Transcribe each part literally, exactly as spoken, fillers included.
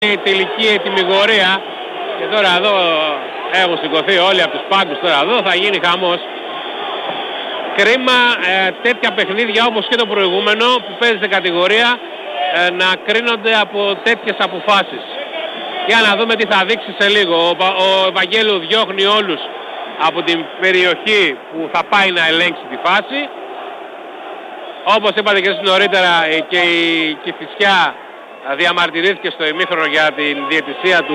η τελική ετοιμιγορία και τώρα εδώ έχουν σηκωθεί όλοι από τους πάγκους, τώρα εδώ θα γίνει χαμός. Κρίμα ε, τέτοια παιχνίδια όπως και το προηγούμενο που παίζει σε κατηγορία ε, να κρίνονται από τέτοιες αποφάσεις. Για να δούμε τι θα δείξει σε λίγο. Ο, ο Ευαγγέλου διώχνει όλους από την περιοχή που θα πάει να ελέγξει τη φάση. Όπως είπατε και εσείς νωρίτερα, και η Κηφισιά διαμαρτυρήθηκε στο ημίχρονο για την διαιτησία του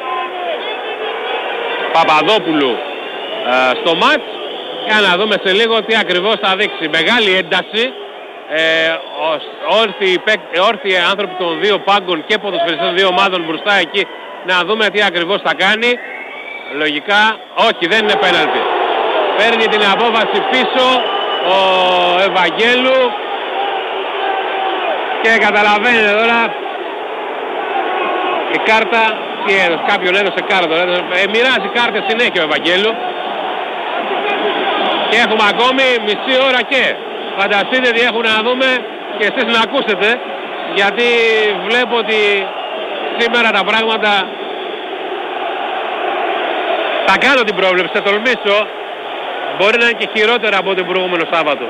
Παπαδόπουλου ε, στο μάτς. Για να δούμε σε λίγο τι ακριβώς θα δείξει. Μεγάλη ένταση, ε, όρθιοι, όρθιοι άνθρωποι των δύο πάγκων και ποδοσφαιριστές των δύο ομάδων μπροστά εκεί, να δούμε τι ακριβώς θα κάνει. Λογικά, όχι, δεν είναι πέναλτι. Παίρνει την απόφαση πίσω ο Ευαγγέλου και καταλαβαίνετε τώρα η κάρτα, τι έδωσε, κάποιον έδωσε κάρτα, ε, μοιράζει κάρτες συνέχεια ο Ευαγγέλου και έχουμε ακόμη μισή ώρα και φανταστείτε τι έχουμε να δούμε και εσείς να ακούσετε, γιατί βλέπω ότι σήμερα τα πράγματα, θα κάνω την πρόβλεψη, θα τολμήσω, μπορεί να είναι και χειρότερα από την προηγούμενο Σάββατο.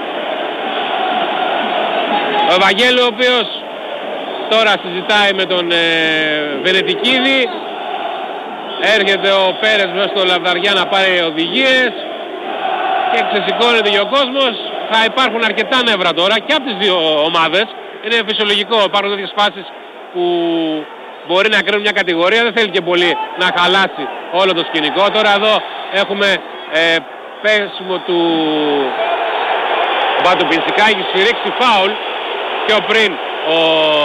Ο Ευαγγέλου, ο οποίος τώρα συζητάει με τον ε, Βενετικίδη, έρχεται ο Πέρες μέσα στο Λαβδαριά να πάρει οδηγίες και ξεσηκώνεται και ο κόσμος. Θα υπάρχουν αρκετά νεύρα τώρα και από τις δύο ομάδες. Είναι φυσιολογικό, υπάρχουν τέτοιες φάσεις που μπορεί να κρίνουν μια κατηγορία, δεν θέλει και πολύ να χαλάσει όλο το σκηνικό. Τώρα εδώ έχουμε ε, πέσιμο του Μπατουπινσικάκη, σφυρίξει φάουλ πιο πριν ο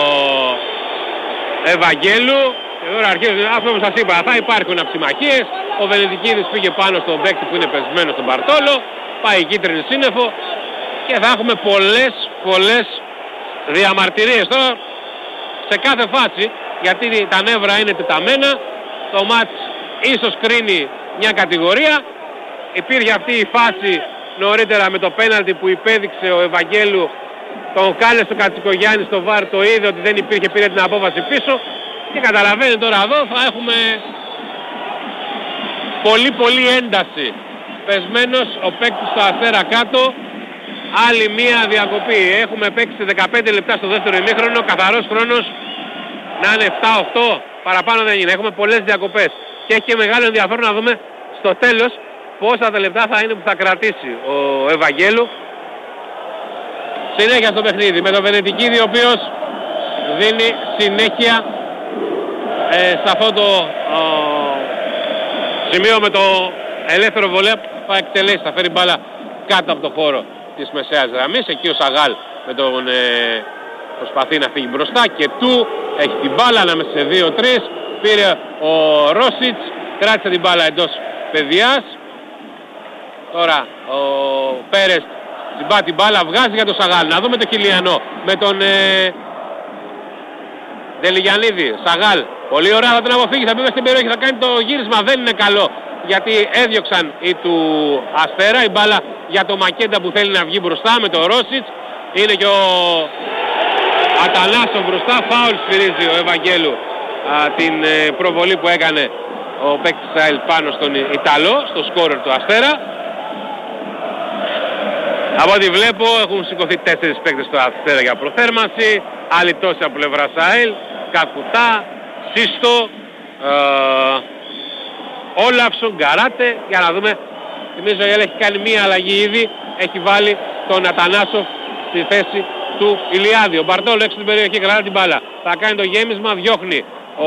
Ευαγγέλου. Και τώρα αρχίζει, αυτό που σας είπα, θα υπάρχουν αψημαχίες. Ο Βενετικίδης πήγε πάνω στον παίκτη που είναι πεσμένο στον Μπαρτόλο, πάει η κίτρινη σύννεφο και θα έχουμε πολλές πολλές διαμαρτυρίες τώρα σε κάθε φάση, γιατί τα νεύρα είναι τεταμένα. Το μάτς ίσως κρίνει μια κατηγορία. Υπήρχε αυτή η φάση νωρίτερα με το πέναλτι που υπέδειξε ο Ευαγγέλου, τον κάλεσε ο Κατσικογιάννης στο βαρ, το είδε ότι δεν υπήρχε, πήρε την απόφαση πίσω και καταλαβαίνετε τώρα εδώ θα έχουμε πολύ πολύ ένταση. Πεσμένος ο παίκτης στο Αστέρα κάτω, άλλη μία διακοπή. Έχουμε παίξει δεκαπέντε λεπτά στο δεύτερο ημίχρονο, καθαρός χρόνος να είναι επτά οκτώ, παραπάνω δεν είναι. Έχουμε πολλές διακοπές και έχει και μεγάλο ενδιαφέρον να δούμε στο τέλος πόσα τα λεπτά θα είναι που θα κρατήσει ο Ευαγγέλου. Συνέχεια στο παιχνίδι με τον Βενετικίδη, ο οποίος δίνει συνέχεια ε, σε αυτό το ο, σημείο με το ελεύθερο βολέα που θα εκτελέσει, θα φέρει μπάλα κάτω από το χώρο της μεσαίας γραμμής. Εκεί ο Σαγάλ με τον ε, προσπαθεί να φύγει μπροστά και του έχει την μπάλα ανάμεσα σε δύο τρία. Πήρε ο Ρόσιτς, κράτησε την μπάλα εντός παιδιάς. Τώρα ο Πέρες συμπά την μπάλα, βγάζει για τον Σαγάλ. Να δούμε το Κιλιανό με τον ε, Δελιγιαννίδη. Σαγάλ, πολύ ωραία, θα τον αποφύγει, θα μπει μέσα στην περιοχή, θα κάνει το γύρισμα, δεν είναι καλό γιατί έδιωξαν οι του Αστέρα. Η μπάλα για το Μακέντα που θέλει να βγει μπροστά με τον Ρόσιτς. Είναι και ο Ατανάσο μπροστά, φάουλ σφυρίζει ο Ευαγγέλου α, την ε, προβολή που έκανε ο παίκτης Ισραήλ πάνω στον Ιταλό, στο σκόρερ του Αστέρα. Από ό,τι βλέπω έχουν σηκωθεί τέσσερις παίκτες στο Αστέρα για προθέρμανση, άλλοι τόσοι από πλευρά Ισραήλ, Κακουτά, Σύστο, ε, Όλαυσον, Γκαράτε. Για να δούμε, θυμίζω η ΕΛ έχει κάνει μία αλλαγή ήδη, έχει βάλει τον Ατανάσοφ στη θέση του Ηλιάδη. Ο Μπαρτόλο έξω στην περιοχή, κρατά την μπάλα, θα κάνει το γέμισμα, διώχνει ο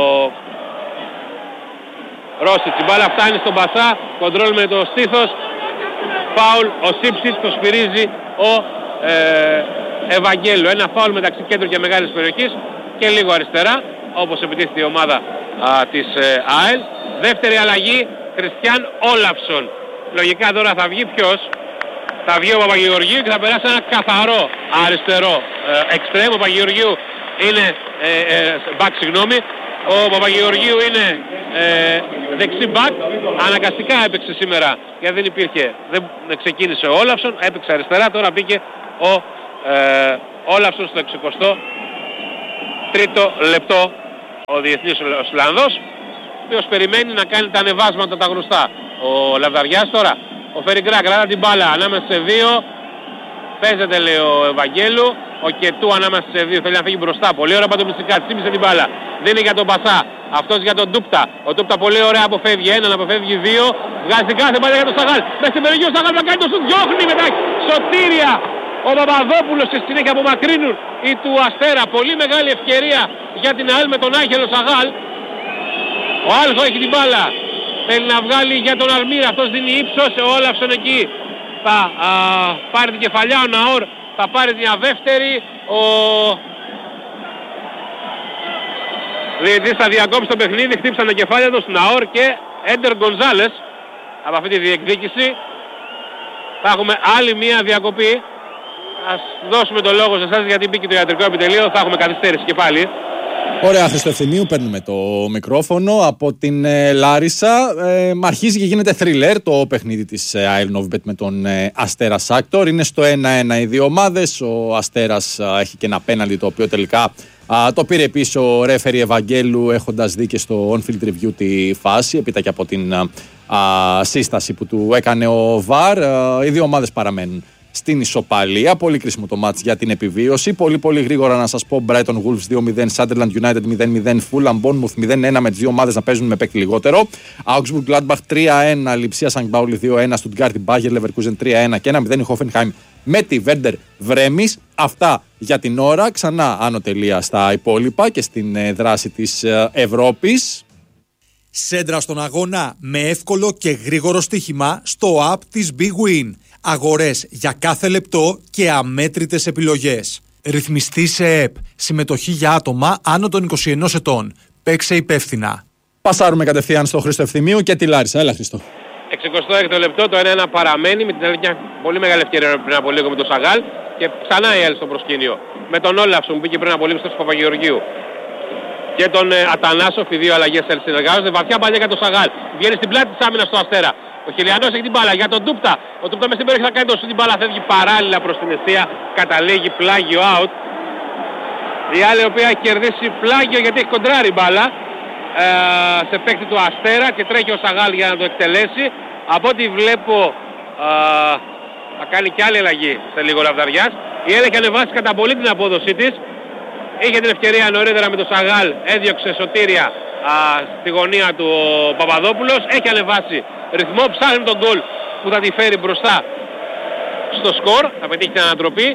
Ρόσιτς, η μπάλα φτάνει στον Μπασά, κοντρόλ με το στήθος, φάουλ, ο Σίψιτς, το σφυρίζει ο ε, Ευαγγέλου. Ένα φάουλ μεταξύ κέντρου και μεγάλης περιοχής και λίγο αριστερά, όπως επιτίθεται η ομάδα α, της ε, ΑΕΛ. Δεύτερη αλλαγή, Χριστιαν Όλαυσον. Λογικά τώρα θα βγει ποιος? Θα βγει ο Παπαγεωργίου και θα περάσει ένα καθαρό αριστερό ε, εξτρέμ. Ο Παπαγεωργίου είναι ε, ε, back, συγγνώμη. Ο Παπαγεωργίου είναι ε, δεξί μπακ. Αναγκαστικά έπαιξε σήμερα γιατί δεν υπήρχε, δεν ξεκίνησε ο Όλαυσον, έπαιξε αριστερά, τώρα μπήκε ο ε, Όλαυσον στο εξηκοστό τρίτο λεπτό ο διεθνής ο Ισλανδός, ο οποίος περιμένει να κάνει τα ανεβάσματα τα γνωστά. Ο Λαβδαριάς τώρα, ο Φεριγκρά κρατά την μπάλα ανάμεσα σε δύο, παίζεται λέει ο Ευαγγέλου, ο Κετού ανάμεσα σε δύο θέλει να φύγει μπροστά, πολύ ωραία Παντομιστικά, τσίμησε την μπάλα, δίνει για τον Πασά, αυτός για τον Τούπτα, ο Τούπτα πολύ ωραία αποφεύγει έναν, αποφεύγει δύο, βγάζει κάθε μπάλα για τον Σαγάλ, μέσα στην περιοχή ο Σαγάλ να κάνει το σου, διώχνει μετά, σωτήρια, ο Παπαδόπουλος στη συνέχεια απομακρύνουν ή του Αστέρα, πολύ μεγάλη ευκαιρία για την ΑΕΛ με τον Άγγελο Σαγάλ, ο Άλφο έχει την μπάλα, θέλει να βγάλει για τον Αλμύρα, αυτός δίνει ύψος, ο Όλαυσον εκεί θα α, πάρει την κεφαλιά, ο Ναόρ θα πάρει μια δεύτερη, ο διαιτητής θα διακόψει το παιχνίδι, χτύπησαν τα κεφάλια τους Ναόρ και Έντερ Γκονζάλες από αυτή τη διεκδίκηση. Θα έχουμε άλλη μια διακοπή, ας δώσουμε το λόγο σε εσάς γιατί μπήκε το ιατρικό επιτελείο, θα έχουμε καθυστέρηση και πάλι. Ωραία, Χριστό Ευθυμίου, παίρνουμε το μικρόφωνο από την ε, Λάρισα. Ε, αρχίζει και γίνεται θριλέρ το παιχνίδι της ε, ΑΕΛ Νόβιμπετ με τον ε, Αστέρα Σάκτορ. Είναι στο ένα ένα οι δύο ομάδες. Ο Αστέρας ε, έχει και ένα πέναλτι το οποίο τελικά ε, το πήρε πίσω ο ρέφερι Ευαγγέλου, έχοντας δει και στο on-field review τη φάση, έπειτα και από την ε, ε, σύσταση που του έκανε ο Βαρ. Ε, οι δύο ομάδες παραμένουν στην ισοπαλία. Πολύ κρίσιμο το μάτς για την επιβίωση. Πολύ πολύ γρήγορα να σας πω: Brighton Wolves δύο μηδέν, Sunderland United μηδέν μηδέν, Fulham Bournemouth μηδέν ένα με τις δύο ομάδες να παίζουν με παίκτη λιγότερο. Augsburg Gladbach τρία ένα, Λιψία Sankt Pauli δύο ένα, Stuttgart Bayer Leverkusen τρία ένα και ένα μηδέν η Hoffenheim με τη Werder Βρέμις. Αυτά για την ώρα. Ξανά άνω τελεία στα υπόλοιπα και στην ε, δράση της ε, Ευρώπης. Σέντρα στον αγώνα με εύκολο και γρήγορο στοίχημα στο app της Big Win. Αγορές για κάθε λεπτό και αμέτρητες επιλογές. Ρυθμιστή σε ΕΠ. Συμμετοχή για άτομα άνω των είκοσι ενός ετών. Παίξε υπεύθυνα. Πασάρουμε κατευθείαν στο Χρήστο Ευθυμίου και τη Λάρισα. Έλα, Χρήστο. εξηκοστό έκτο λεπτό, το ένα ένα παραμένει με την άλλη μια πολύ μεγάλη ευκαιρία πριν από λίγο με τον Σαγάλ και ξανά η ΑΕΛ στο προσκήνιο. Με τον Όλαυσον που πήγε πριν από λίγο στο Παπαγεωργίου. Και τον ε, Ατανάσοφ, οι δύο αλλαγές συνεργάζονται. Βαθιά παλιά για τον Σαγάλ. Βγαίνει στην πλάτη της άμυνας στο Αστέρα. Ο Χιλιανός έχει την μπάλα για τον Τούπτα. Ο Τούπτα μες στην περιοχή θα κάνει το σου, την μπάλα φεύγει παράλληλα προς την αιστεία. Καταλήγει πλάγιο out. Η άλλη η οποία έχει κερδίσει πλάγιο γιατί έχει κοντράρει μπάλα ε, σε παίκτη του Αστέρα και τρέχει ο Σαγάλ για να το εκτελέσει. Από ό,τι βλέπω ε, θα κάνει και άλλη αλλαγή σε λίγο Λαβδαριάς. Η ΕΛ έχει ανεβάσει κατά πολύ την απόδοσή της. Είχε την ευκαιρία νωρίτερα με τον Σαγάλ, έδιωξε σωτήρια α, στη γωνία του ο Παπαδόπουλος. Έχει ανεβάσει ρυθμό, ψάχνει τον γκολ που θα τη φέρει μπροστά στο σκορ, θα πετύχει την ανατροπή.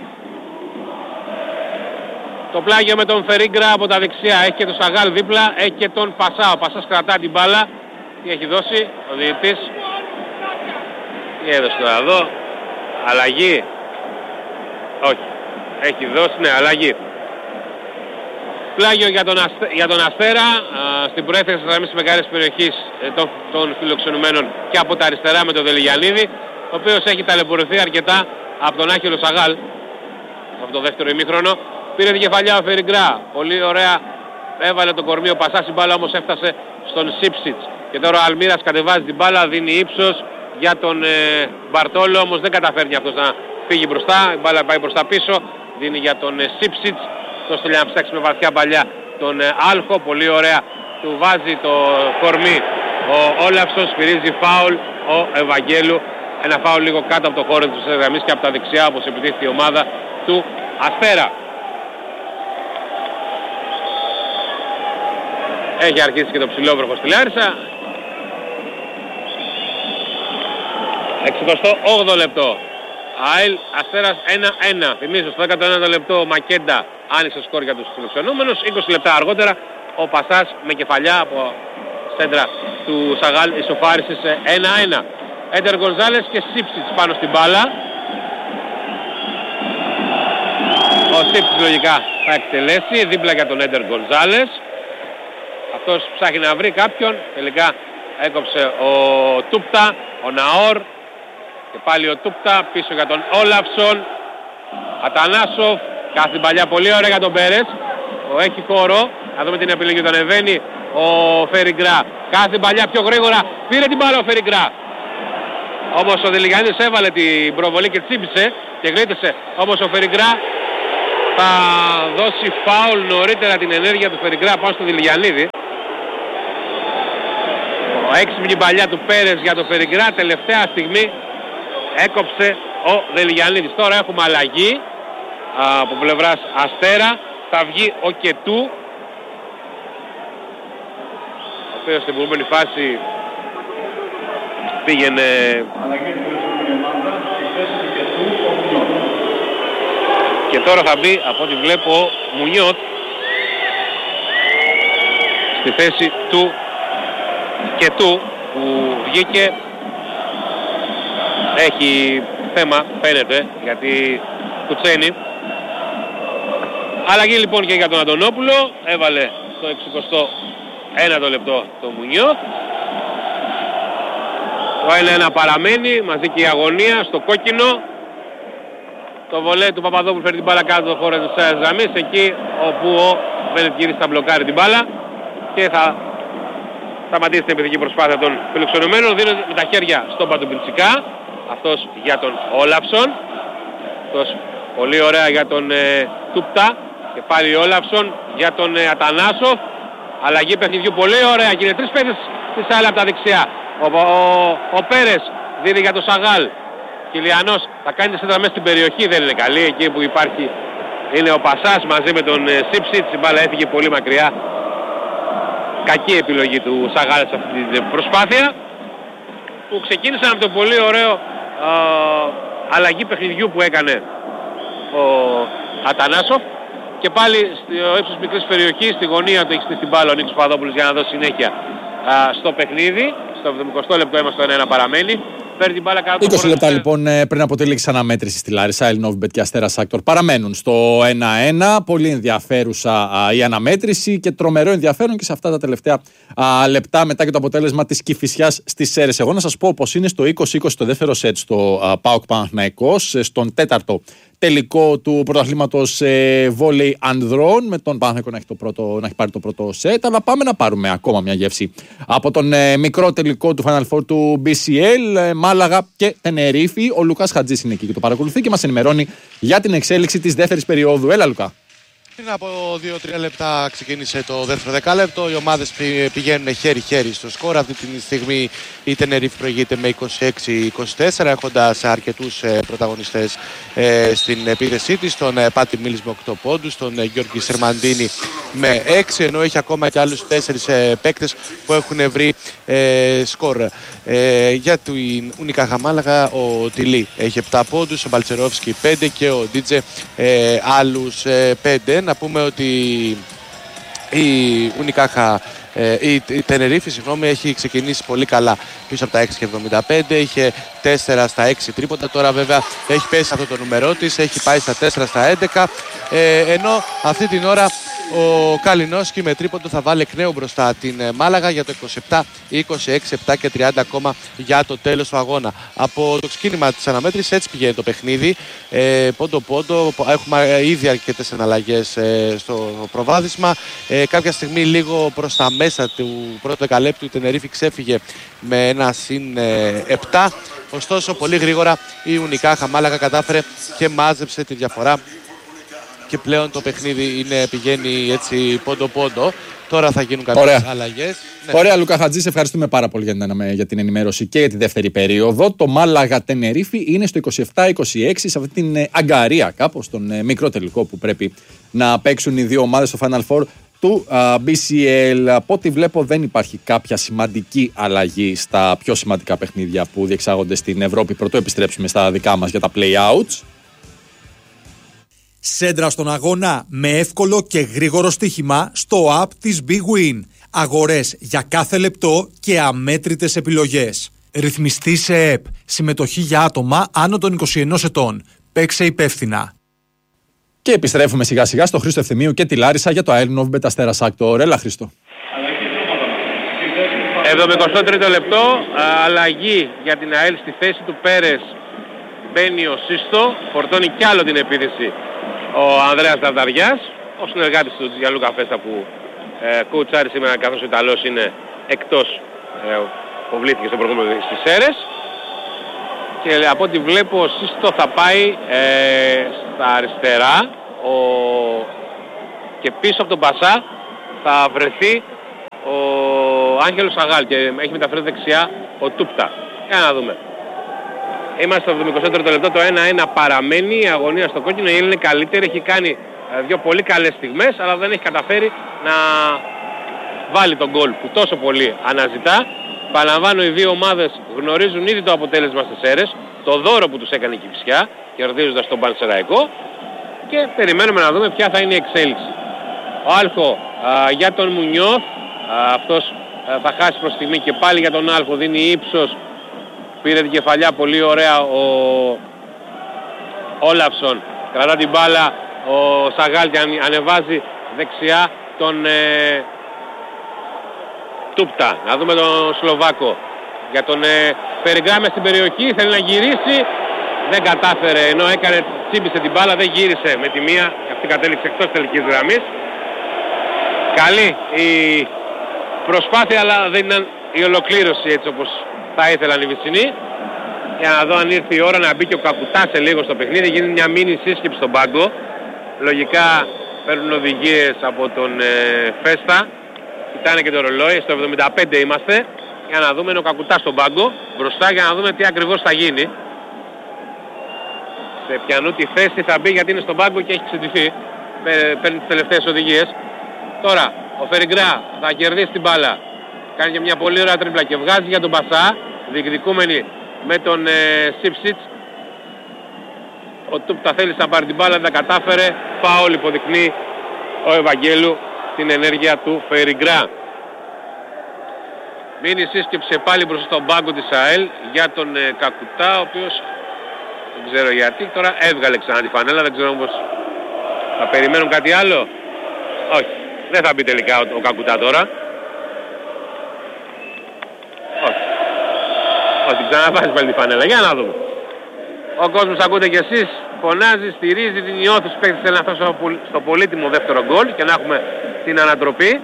Το πλάγιο με τον Φερίγκρα από τα δεξιά, έχει και τον Σαγάλ δίπλα, έχει και τον Πασά. Ο Πασάς κρατά την μπάλα, τι έχει δώσει ο διαιτητής, τι έδωσε τώρα εδώ, αλλαγή, όχι, έχει δώσει, ναι, αλλαγή. Πλάγιο για τον, Αστε, για τον Αστέρα, α, στην προέθεση της γραμμής της μεγάλης περιοχής ε, των, των φιλοξενουμένων και από τα αριστερά με τον Δελιγιαννίδη, ο οποίος έχει ταλαιπωρηθεί αρκετά από τον Άγγελο Σαγάλ, από το δεύτερο ημίχρονο. Πήρε την κεφαλιά ο Φεριγκρά, πολύ ωραία, έβαλε το κορμί ο Πασάς, η μπάλα όμως έφτασε στον Σίψιτς. Και τώρα ο Αλμύρας κατεβάζει την μπάλα, δίνει ύψος για τον ε, Μπαρτόλο, όμως δεν καταφέρνει αυτός να φύγει μπροστά, η μπάλα πάει προς τα πίσω, δίνει για τον ε, Σίψιτς. Το στέλνει να ψάξει με βαθιά παλιά τον ε, Άλχο, πολύ ωραία του βάζει το κορμί ο Όλαυσον, σφυρίζει φάουλ ο Ευαγγέλου, ένα φάουλ λίγο κάτω από το χώρο της γραμμής και από τα δεξιά όπως επιτίθεται η ομάδα του Αστέρα. Έχει αρχίσει και το ψηλόβροχο στη Λάρισα. εξηκοστό όγδοο λεπτό. ΑΕΛ Αστέρας ένα ένα. Θυμίζω στο δέκατο ένατο λεπτό ο Μακέντα άνοιξε σκορ για τους φιλοξενούμενους. είκοσι λεπτά αργότερα ο Πασάς με κεφαλιά από σέντρα του Σαγάλ ισοφάρισε σε ένα ένα. Έντερ Γκονζάλες και Σίψιτς πάνω στην μπάλα. Ο Σίψιτς λογικά θα εκτελέσει δίπλα για τον Έντερ Γκονζάλες. Αυτός ψάχνει να βρει κάποιον. Τελικά έκοψε ο Τούπτα, ο Ναόρ. Και πάλι ο Τούπτα πίσω για τον Όλαυσον. Ατανάσοφ. Κάθε την παλιά πολύ ωραία για τον Πέρες. Ο έχει χώρο. Να δούμε την επιλογή του ανεβαίνει ο Φεριγκρά. Κάθε την παλιά πιο γρήγορα. Πήρε την μπάλα ο Φεριγκρά. Όμως ο Δελιγιαννίδης έβαλε την προβολή και τσίπησε και γλίτωσε. Όμως ο Φεριγκρά θα δώσει φάουλ νωρίτερα την ενέργεια του Φερικρά πάνω στο Δηλιανίδη. Έξυπνη παλιά του Πέρες για το Φερικρά, τελευταία στιγμή έκοψε ο Δηλιανίδης. Τώρα έχουμε αλλαγή από πλευράς Αστέρα, θα βγει ο Κετού, ο οποίος στην προηγούμενη φάση πήγαινε και τώρα θα μπει από ό,τι βλέπω ο Μουνιώτ στη θέση του Κετού που βγήκε. Έχει θέμα φαίνεται γιατί κουτσένει. Αλλαγή λοιπόν και για τον Αντωνόπουλο, έβαλε το εξηκοστό ένατο λεπτό το Μουνιώτ. Το ένα ένα παραμένει, μαζί και η αγωνία στο κόκκινο. Το βολέ του Παπαδόπουλου φέρει την μπάλα κάτω το χώρο της γραμμής, εκεί όπου ο Βενετγύρης θα μπλοκάρει την μπάλα και θα σταματήσει την επιθετική προσπάθεια των φιλοξενουμένων. Δίνει με τα χέρια στον Παντουμπιντσικά, αυτός για τον Όλαψον, αυτός πολύ ωραία για τον ε, Τούπτα και πάλι Όλαψον για τον ε, Ατανάσοφ. Αλλαγή παιχνιδιού πολύ ωραία, κύριε, τρεις παίκτες της ΑΕΛ από τα δεξιά. Ο, ο, ο, ο Πέρες δίνει για τον Σαγάλ. Κιλιανός θα κάνει τη σέντρα μέσα στην περιοχή, δεν είναι καλή. Εκεί που υπάρχει είναι ο Πασάς μαζί με τον ε, Σίψιτς. Η μπάλα έφυγε πολύ μακριά. Κακή επιλογή του Σαγάλ σε αυτή την προσπάθεια. Που ξεκίνησαν από το πολύ ωραίο α, αλλαγή παιχνιδιού που έκανε ο Ατανάσοφ. Και πάλι στο ύψος μικρής περιοχής, στη γωνία του έχει στήσει την μπάλα ο Νίκος Παδόπουλος για να δώσει συνέχεια α, στο παιχνίδι. Στο εβδομηκοστό λεπτό είμαστε στο ένα ένα παραμένει. Παίρνει την μπάλα κάτω. είκοσι λεπτά λοιπόν πριν από τη λήξη αναμέτρηση στη Λάρισα, Άιλ Νόβι Μπετ και Αστέρας Άκτορ παραμένουν στο ένα ένα. Πολύ ενδιαφέρουσα α, η αναμέτρηση και τρομερό ενδιαφέρον και σε αυτά τα τελευταία α, λεπτά μετά και το αποτέλεσμα της Κηφισιάς στις Σέρρες. Εγώ να σας πω πως είναι στο είκοσι είκοσι το δεύτερο σετ στο ΠΑΟΚ Παναθηναϊκός, στον τέταρτο τελικό του πρωταθλήματος ε, βόλεϊ ανδρών, με τον Παναθηναϊκό να έχει, το πρώτο, να έχει πάρει το πρώτο σετ. Αλλά πάμε να πάρουμε ακόμα μια γεύση από τον ε, μικρό τελικό του Final Four του μπι σι ελ, ε, Μάλαγα και Τενερίφη. Ο Λουκάς Χατζής είναι εκεί και το παρακολουθεί και μας ενημερώνει για την εξέλιξη της δεύτερης περίοδου. Έλα, Λουκά. Πριν από δύο τρία λεπτά ξεκίνησε το δεύτερο δεκάλεπτο. Οι ομάδες πηγαίνουν χέρι-χέρι στο σκορ. Αυτή τη στιγμή η Τενερίφη προηγείται με είκοσι έξι είκοσι τέσσερα, έχοντας αρκετούς πρωταγωνιστές στην επίθεσή της. Τον Πάτη Μίλης με οκτώ πόντους, τον Γιώργη Σερμαντίνη με έξι, ενώ έχει ακόμα και άλλους τέσσερις παίκτες που έχουν βρει σκορ. Για την Ουνικάχα Μάλαγα ο Τιλί έχει επτά πόντους, ο Μπαλτσερόφσκι πέντε και ο Ντίτζε άλλους πέντε. Να πούμε ότι η Ουνικάχα, η, η Τενερίφη συγγνώμη, έχει ξεκινήσει πολύ καλά πίσω από τα έξι και εβδομήντα πέντε, είχε τέσσερα στα έξι τρίποτα, τώρα βέβαια έχει πέσει αυτό το νούμερό της, έχει πάει στα τέσσερα στα έντεκα, ε, ενώ αυτή την ώρα ο Καλινόσκι με τρίποντο θα βάλει εκ νέου μπροστά την Μάλαγα για το είκοσι επτά είκοσι έξι, επτά και τριάντα ακόμα για το τέλος του αγώνα. Από το ξεκίνημα της αναμέτρησης έτσι πηγαίνει το παιχνίδι, ε, πόντο πόντο, έχουμε ήδη αρκετές εναλλαγές ε, στο προβάδισμα. Ε, κάποια στιγμή λίγο προς τα μέσα του πρώτου δεκαλέπτου η Τενερίφη ξέφυγε με ένα συν ε, επτά, ωστόσο πολύ γρήγορα η Ουνικάχα Μάλαγα κατάφερε και μάζεψε τη διαφορά και πλέον το παιχνίδι είναι, πηγαίνει έτσι πόντο-πόντο. Τώρα θα γίνουν κάποιες αλλαγές. Ναι. Ωραία, Λουκά Χατζή, σε ευχαριστούμε πάρα πολύ για την, για την ενημέρωση και για τη δεύτερη περίοδο. Το Μάλαγα Τενερίφη είναι στο είκοσι επτά είκοσι έξι, σε αυτή την αγκαρία κάπως, τον μικρό τελικό που πρέπει να παίξουν οι δύο ομάδες στο Final Four του uh, μπι σι ελ. Από ό,τι βλέπω δεν υπάρχει κάποια σημαντική αλλαγή στα πιο σημαντικά παιχνίδια που διεξάγονται στην Ευρώπη. Πρωτού επιστρέψουμε στα δικά μας για τα play-outs. Σέντρα στον αγώνα με εύκολο και γρήγορο στοίχημα στο app της Big Win. Αγορές για κάθε λεπτό και αμέτρητες επιλογές. Ρυθμιστή σε ΕΠ. Συμμετοχή για άτομα άνω των είκοσι ενός ετών. Παίξε υπεύθυνα. Και επιστρέφουμε σιγά σιγά στο Χρήστο Ευθυμίου και τη Λάρισα για το Άιλ Νόβι Μπετ Αστέρας Άκτορ. Έλα, Χρήστο. εβδομηκοστό τρίτο λεπτό, αλλαγή για την ΑΕΛ στη θέση του Πέρες. Μπαίνει ο Σύστο, φορτώνει κι άλλο την επίθεση ο Ανδρέας Δαρδαριάς, ο συνεργάτης του Γιαλούκα Φέστα που ε, κουτσάρει σήμερα, καθώς ο Ιταλός είναι εκτός, ε, αποβλήθηκε στο προηγούμενο στις Σέρρες. Και από ό,τι βλέπω ο Σύστο θα πάει ε, στα αριστερά, ο... και πίσω από τον Μπασά θα βρεθεί ο Άγγελος Σαγάλ και έχει μεταφέρει δεξιά ο Τούπτα. Για να δούμε. Είμαστε στο εβδομηκοστό τρίτο λεπτό, το ένα ένα παραμένει, η αγωνία στο κόκκινο, η Έλλη είναι καλύτερη, έχει κάνει δύο πολύ καλές στιγμές, αλλά δεν έχει καταφέρει να βάλει τον γκολ που τόσο πολύ αναζητά. Παραλαμβάνω, οι δύο ομάδες γνωρίζουν ήδη το αποτέλεσμα στις αίρες, το δώρο που τους έκανε η Κηφισιά, κερδίζοντας τον Πανσεραϊκό, και περιμένουμε να δούμε ποια θα είναι η εξέλιξη. Ο Άλχο α, για τον Μουνιώθ, α, αυτός α, θα χάσει προς στιγμή και πάλι για τον Άλχο, δίνει ύψος, πήρε την κεφαλιά πολύ ωραία ο Όλαυσον, κρατά την μπάλα ο Σαγάλ και ανεβάζει δεξιά τον ε, Τούπτα. Να δούμε τον Σλοβάκο για τον ε, Περιγκράμε στην περιοχή, θέλει να γυρίσει, δεν κατάφερε, ενώ έκανε, τσίμπησε την μπάλα, δεν γύρισε με τη μία, αυτή κατέληξε εκτός τελικής γραμμής. Καλή η προσπάθεια, αλλά δεν ήταν η ολοκλήρωση έτσι όπως θα ήθελαν οι Βυσσινοί. Για να δω αν ήρθε η ώρα να μπει και ο Κακουτάς σε λίγο στο παιχνίδι, γίνει μια μίνι σύσκεψη στον πάγκο. Λογικά παίρνουν οδηγίες από τον ε, Φέστα. Κοιτάνε και το ρολόι, στο εβδομήντα πέντε είμαστε. Για να δούμε, είναι ο Κακουτάς στον πάγκο μπροστά, για να δούμε τι ακριβώς θα γίνει. Σε ποιανού τη θέση θα μπει, γιατί είναι στον πάγκο και έχει ξεντηθεί. Παίρνει τις τελευταίες οδηγίες. Τώρα ο Φεριγκρά θα κερδίσει την μπάλα. Κάνει και μια πολύ ωραία τρίπλα και βγάζει για τον Μπασά, διεκδικούμενη με τον ε, Σίψιτς. Ο Τούπτα θέλει να πάρει την μπάλα, δεν τα κατάφερε. Φάουλ υποδεικνύει ο Ευαγγέλου την ενέργεια του Φεριγκρά. Μείνει σύσκεψε πάλι μπροστά στον πάγκο της ΑΕΛ για τον ε, Κακουτά, ο οποίος δεν ξέρω γιατί, τώρα έβγαλε ξανά τη φανέλα, δεν ξέρω όμως θα περιμένουν κάτι άλλο. Όχι, δεν θα μπει τελικά ο, ο Κακουτά τώρα. Όχι. Όχι, ξαναβάζει πάλι τη φανέλα. Για να δούμε. Ο κόσμος, ακούτε κι εσείς, φωνάζει, στηρίζει την νιώθηση που παίξει, θέλει να φτάσει στο πολύτιμο δεύτερο γκολ και να έχουμε την ανατροπή.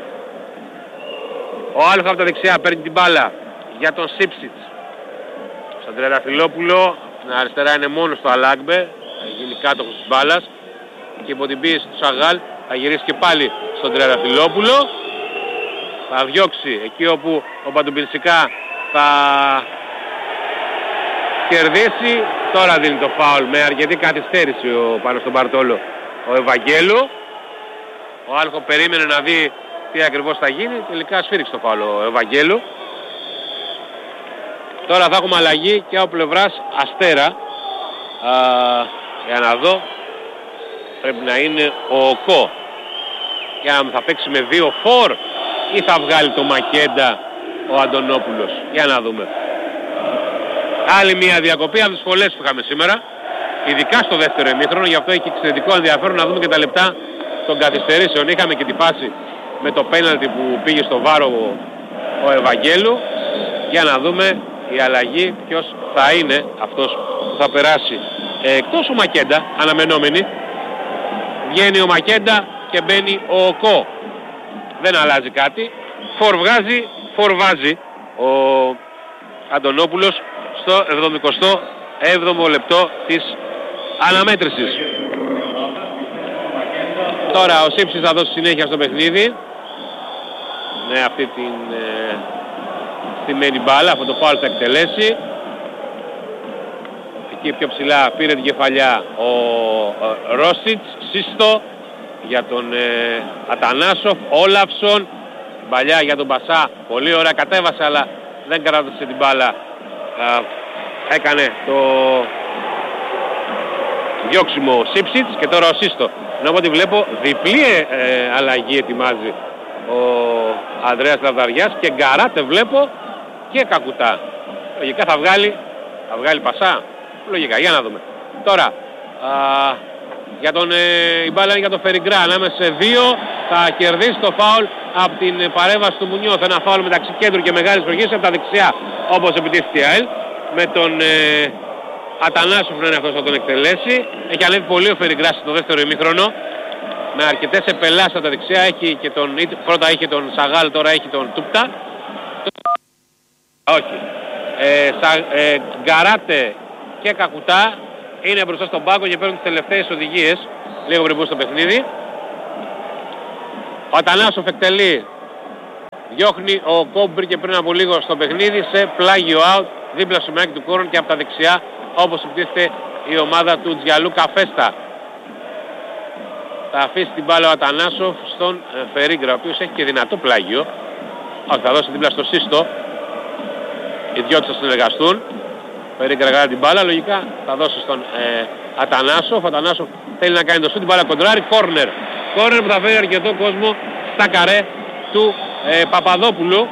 Ο Άλφα από τα δεξιά παίρνει την μπάλα για τον Σίψιτς. Στον Τρεραφυλόπουλο, στην αριστερά είναι μόνος του Αλάγκμπε, θα γίνει κάτοχος της μπάλας και υπό την πίεση του Σαγάλ θα γυρίσει και πάλι στον Τρεραφυλόπουλο. Θα διώξει εκεί όπου ο Παντουμπινσικά θα κερδίσει. Τώρα δίνει το φάουλ με αρκετή καθυστέρηση ο, πάνω στον Μπαρτόλο ο Ευαγγέλου. Ο Άλχο περίμενε να δει τι ακριβώς θα γίνει, τελικά σφύριξε το φάουλ ο Ευαγγέλου. Τώρα θα έχουμε αλλαγή και από πλευράς Αστέρα. Α, για να δω, πρέπει να είναι ο Οκό. Για να θα παίξει με δύο φορ ή θα βγάλει το Μακέντα ο Αντωνόπουλος. Για να δούμε. Άλλη μια διακοπή από τις πολλές που είχαμε σήμερα, ειδικά στο δεύτερο ημίχρονο, γι' αυτό έχει εξαιρετικό ενδιαφέρον να δούμε και τα λεπτά των καθυστερήσεων. Είχαμε και την πάση με το πέναλτι που πήγε στο βάρο ο, ο Ευαγγέλου. Για να δούμε η αλλαγή, ποιος θα είναι αυτός που θα περάσει. Ε, εκτός ο Μακέντα, αναμενόμενη, βγαίνει ο Μακέντα και μπαίνει ο Οκό. Δεν αλλάζει κάτι. Φορβγάζει, φορβάζει ο Αντωνόπουλος στο εβδομηκοστό έβδομο λεπτό της αναμέτρησης. Τώρα ο Σύψης θα δώσει συνέχεια στο παιχνίδι με αυτή την ε, στημένη μπάλα, αυτό το φάουλ θα εκτελέσει. Εκεί πιο ψηλά πήρε την κεφαλιά ο ε, Ρόσιτς, Σύστο για τον ε, Ατανάσοφ, Όλαυσον, παλιά για τον Μπασά, πολύ ωραία κατέβασε αλλά δεν κράτησε την μπάλα, ε, έκανε το διώξιμο ο Σίψιτς και τώρα ο Σύστο. Ενώ από ό,τι βλέπω διπλή ε, αλλαγή ετοιμάζει ο Ανδρέας Λαβδαριάς και Γκαράτε βλέπω και Κακουτά. Λογικά θα βγάλει, θα βγάλει Πασά, λογικά, για να δούμε. Τώρα, α, για τον, ε, η μπάλα είναι για τον Φεριγκρά, ανάμεσα σε δύο, θα κερδίσει το φάουλ από την παρέμβαση του Μουνιώθ, ένα φάουλ μεταξύ κέντρου και μεγάλης προγής από τα δεξιά, όπως επιτίθεται η ΑΕΛ, με τον ε, Ατανάσοφ να είναι αυτός θα τον εκτελέσει. Έχει ανέβει πολύ ο Φεριγκρά στο δεύτερο ημίχρονο, με αρκετές επελάσεις από τα δεξιά, έχει και τον, πρώτα είχε τον Σαγάλ, τώρα έχει τον Τούπτα. Όχι. Ε, σα, ε, Γκαράτε και Κακουτά είναι μπροστά στον πάγκο και παίρνουν τις τελευταίες οδηγίες λίγο πριν μπουν στο παιχνίδι. Ο Ατανάσοφ εκτελεί, διώχνει ο Κόμπρι και πριν από λίγο στο παιχνίδι σε πλάγιο out δίπλα στο μεράκι του κόρον και από τα δεξιά όπως υπτίθεται η ομάδα του Τζιαλούκα Φέστα. Θα αφήσει την μπάλα ο Ατανάσοφ στον Φερίγκρα, ο οποίος έχει και δυνατό πλάγιο. Όχι, θα δώσει δίπλα στο Σύστο. Οι δυο τους θα συνεργαστούν. Φερίγκρα κρατά την μπάλα, λογικά θα δώσει στον ε, Ατανάσοφ. Ο Ατανάσοφ θέλει να κάνει το σούτ, την μπάλα κοντράρει, κόρνερ. Κόρνερ που θα φέρει αρκετό κόσμο στα καρέ του ε, Παπαδόπουλου.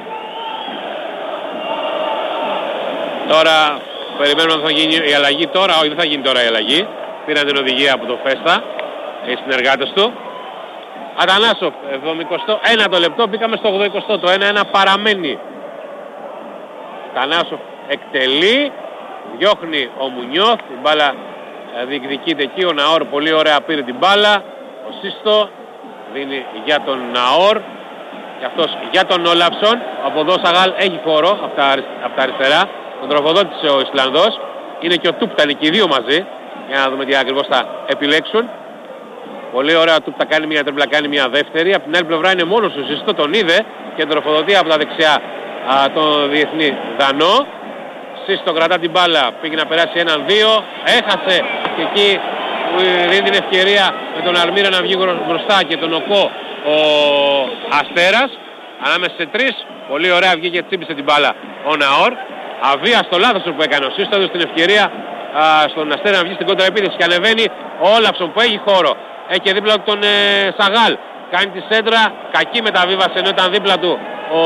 Τώρα περιμένουμε αν θα γίνει η αλλαγή τώρα. Όχι, δεν θα γίνει τώρα η αλλαγή. Πήραν την οδηγία από το Φέστα οι συνεργάτες του. Ατανάσοφ, εβδομήντα ένα το λεπτό, μπήκαμε στο ογδοηκοστό, το ένα ένα παραμένει. Ατανάσοφ εκτελεί, διώχνει ο Μουνιώθ, την μπάλα διεκδικείται εκεί, ο Ναόρ πολύ ωραία πήρε την μπάλα, ο Σύστο δίνει για τον Ναόρ και αυτός για τον Όλαψον. Από εδώ Σαγάλ έχει χώρο από τα, από τα αριστερά, τον τροφοδότησε ο Ισλανδός, είναι και ο Τούπταλη και οι δύο μαζί, για να δούμε τι ακριβώς θα επιλέξουν. Πολύ ωραία, του θα κάνει μια τρίπλα, κάνει μια δεύτερη. Από την άλλη πλευρά είναι μόνος του Σύστο, τον είδε και τροφοδοτεί από τα δεξιά α, τον διεθνή Δανό. Σύστο κρατά την μπάλα, πήγε να περάσει έναν δύο, έχασε και εκεί δίνει την ευκαιρία με τον Αλμύρα να βγει μπροστά και τον Οκό ο Αστέρας. Ανάμεσα σε τρεις, πολύ ωραία βγήκε και τσίπησε την μπάλα ο Ναόρ. Αβίαστο λάθος που έκανε ο Σύστο, έδωσε την ευκαιρία α, στον Αστέρα να βγει στην κόντρα επίθεση και ανεβαίνει ο Όλαψον που έχει χώρο. Έχει και δίπλα τον ε, Σαγάλ. Κάνει τη σέντρα, κακή μεταβίβαση ενώ ήταν δίπλα του ο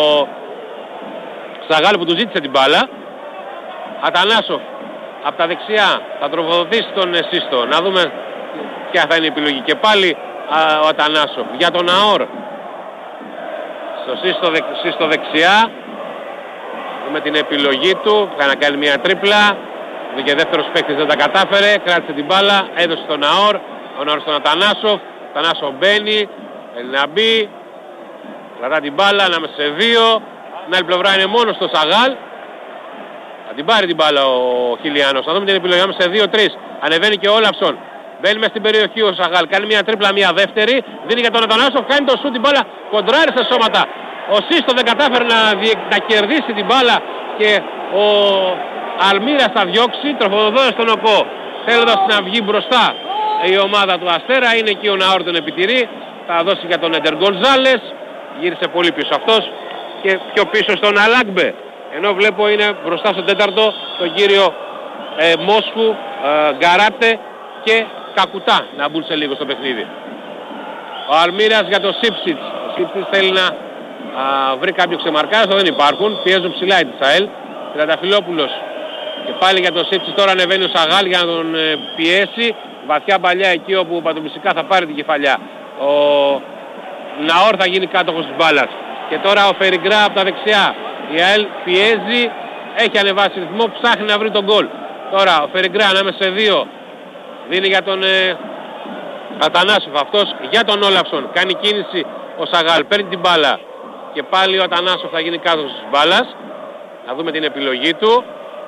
Σαγάλ που του ζήτησε την μπάλα. Ατανάσοφ από τα δεξιά θα τροφοδοτήσει τον ε, Σύστο. Να δούμε ποια θα είναι η επιλογή. Και πάλι α, ο Ατανάσοφ για τον Ναόρ. Στο Σύστο, δεξ, Σύστο δεξιά. Με την επιλογή του θα να κάνει μια τρίπλα. Και δεύτερος παίκτης δεν τα κατάφερε. Κράτησε την μπάλα, έδωσε τον Ναόρ. Ο Ναόρ στον Ατανάσοφ. Ο Ατανάσοφ μπαίνει, θέλει να μπει. Κρατά την μπάλα, ανάμεσα σε δύο. Την άλλη πλευρά είναι μόνος στο Σαγάλ. Θα την πάρει την μπάλα ο Χιλιάνος. Θα δούμε την επιλογή ανάμεσα σε δύο τρία. Ανεβαίνει και ο Όλαψον. Μπαίνει μέσα στην περιοχή ο Σαγάλ. Κάνει μια τρίπλα, μια δεύτερη. Δίνει για τον Ατανάσοφ. Κάνει το σούτ, την μπάλα κοντράρει στα σώματα. Ο Σύστο δεν κατάφερε να, διε... να κερδίσει την μπάλα και ο Αλμύρας θα διώξει. Τροφοδοτώντας τον Οκό. Θέλοντας να βγει μπροστά η ομάδα του Αστέρα. Είναι εκεί ο Ναόρ τον επιτηρεί. Θα δώσει για τον Έντερ Γκονζάλες. Γύρισε πολύ πίσω αυτός. Και πιο πίσω στον Αλάγκμπε. Ενώ βλέπω είναι μπροστά στον τέταρτο τον κύριο ε, Μόσχου, ε, Γκαράτε και Κακουτά να μπουν σε λίγο στο παιχνίδι. Ο Αλμύρας για το Σίψιτς. Ο Σίψιτς θέλει να α, βρει κάποιο ξεμαρκάριστο, δεν υπάρχουν. Πιέζουν ψηλά οι της ΑΕΛ. Τριανταφυλόπουλος. Και πάλι για το Σίψιτς τώρα ανεβαίνει ο Σαγάλ για να τον ε, πιέσει. Βαθιά παλιά εκεί όπου πατομιστικά θα πάρει την κεφαλιά. Ο Ναόρ θα γίνει κάτοχος της μπάλας. Και τώρα ο Φεριγκρά από τα δεξιά. Η ΑΕΛ πιέζει, έχει ανεβάσει ρυθμό, ψάχνει να βρει τον γκολ. Τώρα ο Φεριγκρά ανάμεσα σε δύο. Δίνει για τον ε, Ατανάσοφ. Αυτός για τον Όλαψον. Κάνει κίνηση ο Σαγάλ, παίρνει την μπάλα. Και πάλι ο Ατανάσοφ θα γίνει κάτοχος της μπάλας. Να δούμε την επιλογή του.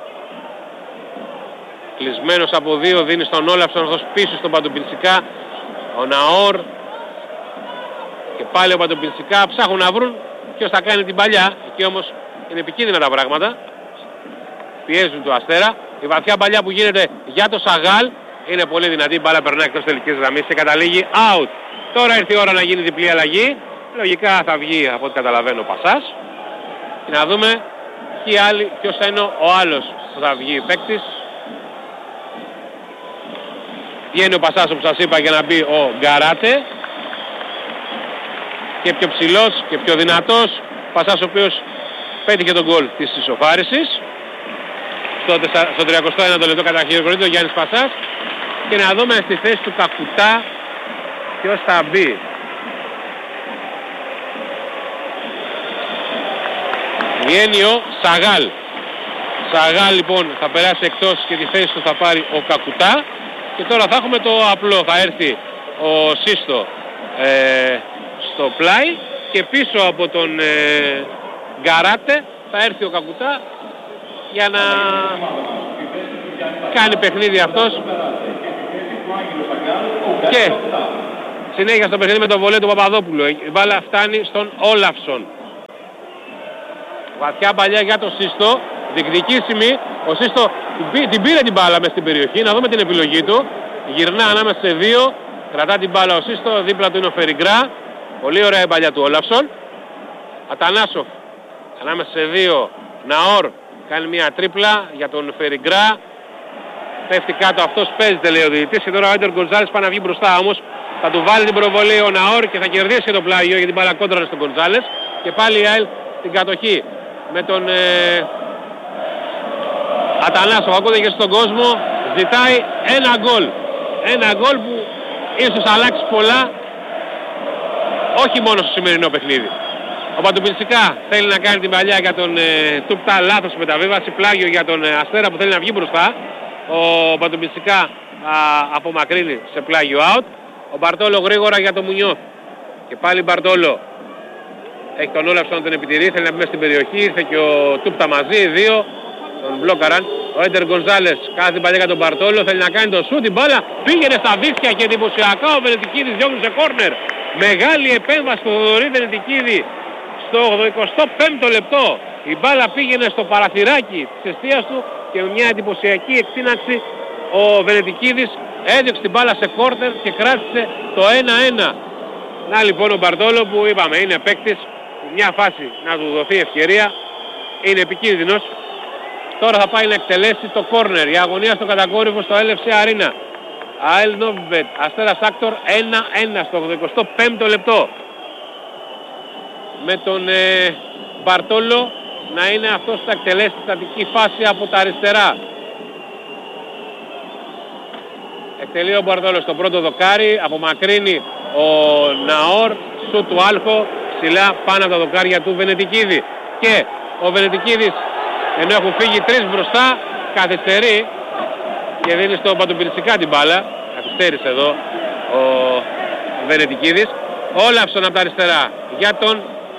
Κλεισμένος από δύο, δίνει στον Όλαψον, αυτός πίσω στον Παντοπινσικά. Ο Ναόρ. Και πάλι ο Παντοπινσικά ψάχνουν να βρουν ποιος θα κάνει την παλιά. Εκεί όμως είναι επικίνδυνα τα πράγματα. Πιέζουν το Αστέρα. Η βαθιά παλιά που γίνεται για το Σαγάλ είναι πολύ δυνατή. Η μπάλα περνάει εκτός τελικής γραμμής και καταλήγει out. Τώρα ήρθε η ώρα να γίνει διπλή αλλαγή. Λογικά θα βγει από ό,τι καταλαβαίνω ο Πασάς. Και να δούμε ποιοι άλλοι, ποιος θα είναι ο άλλος που θα βγει παίκτης. Βγαίνει ο Πασάς όπως σας είπα για να μπει ο Γκαράτε. Και πιο ψηλός και πιο δυνατός. Πασάς ο οποίος πέτυχε τον γκολ της ισοφάρισης. Στο, στο τριακοστό ένα το λεπτό καταχειροκροτείται ο Γιάννης Πασάς. Και να δούμε στη θέση του Κακουτά ποιος θα μπει. Βγαίνει ο Σαγάλ. Σαγάλ λοιπόν θα περάσει εκτός και τη θέση του θα πάρει ο Κακουτά. Και τώρα θα έχουμε το απλό. Θα έρθει ο Σύστο ε, στο πλάι και πίσω από τον ε, Γκαράτε θα έρθει ο Κακουτά για να κάνει παιχνίδι αυτός. Και συνέχεια στο παιχνίδι με το βολέ του Παπαδόπουλου. Η μπάλα φτάνει στον Όλαφσον. Βαθιά παλιά για το Σύστο. Διεκδικήσιμη. Ο Σύστο την πήρε την μπάλα μες στην περιοχή. Να δούμε την επιλογή του. Γυρνά ανάμεσα σε δύο. Κρατά την μπάλα ο Σύστο. Δίπλα του είναι ο Φεριγκρά. Πολύ ωραία η παλιά του Όλαφσον. Ατανάσοφ. Ανάμεσα σε δύο. Ναόρ. Κάνει μια τρίπλα για τον Φεριγκρά. Πέφτει κάτω, αυτός παίζεται λέει ο διαιτητής και τώρα ο Έντερ Γκονζάλες πάει να βγει μπροστά όμως. Θα του βάλει την προβολή ο Ναόρ και θα κερδίσει και το πλάγιο γιατί την μπάλα κόντρανε στον Γκονζάλες. Και πάλι η ΑΕΛ στην κατοχή με τον ε, Ατανάσο. Ακούτε και στον κόσμο, ζητάει ένα γκολ. Ένα γκολ που ίσως αλλάξει πολλά, όχι μόνο στο σημερινό παιχνίδι. Ο Παντουπινσικά θέλει να κάνει την παλιά για τον ε, Τούπτα, λάθος μεταβίβαση, πλάγιο για τον ε, Αστέρα που θέλει να βγει μπροστά. Ο Παντουπινσικά απομακρύνει σε πλάγιο out. Ο Μπαρτόλο γρήγορα για τον Μουνιώθ. Και πάλι Μπαρτόλο έχει τον Όλαυσον να τον επιτηρεί, θέλει να μπει στην περιοχή, ήρθε και ο Τούπτα μαζί, δύο, τον μπλόκαραν. Ο Έντερ Γκονζάλες κάθε την παλιά για τον Μπαρτόλο, θέλει να κάνει το σούτ, την μπάλα πήγαινε στα δίχτυα και εντυπωσιακά ο Βενετικίδης διώχνει σε κόρνερ. Μεγάλη επέμβαση του Θοδωρή Βενετικίδη στο ογδοηκοστό πέμπτο λεπτό. Η μπάλα πήγαινε στο παραθυράκι της εστίας του και με μια εντυπωσιακή εκτείναξη ο Βενετικίδης έδιωξε την μπάλα σε κόρνερ και κράτησε το ένα ένα. Να λοιπόν ο Μπαρτόλο που είπαμε είναι παίκτης, μια φάση να του δοθεί ευκαιρία, είναι επικίνδυνος. Τώρα θα πάει να εκτελέσει το κόρνερ. Η αγωνία στο κατακόρυφο στο ελ εφ σι Arena. ΑΕΛ Νόβιμπετ, Αστέρας Άκτορ ένα ένα στο ογδοηκοστό πέμπτο λεπτό. Με τον ε, Μπαρτόλο να είναι αυτός που θα εκτελέσει τη στατική φάση από τα αριστερά. Εκτελεί ο Μπαρτόλο στο πρώτο δοκάρι, απομακρύνει ο Ναόρ, σου του Άλχο, ψηλά πάνω από τα δοκάρια του Βενετικίδη. Και ο Βενετικίδης, ενώ έχουν φύγει τρεις μπροστά, καθυστερεί και δίνει στον Παντουπινσικά την μπάλα. Καθυστέρησε εδώ ο Βενετικίδης. Όλαυσον από τα αριστερά για τον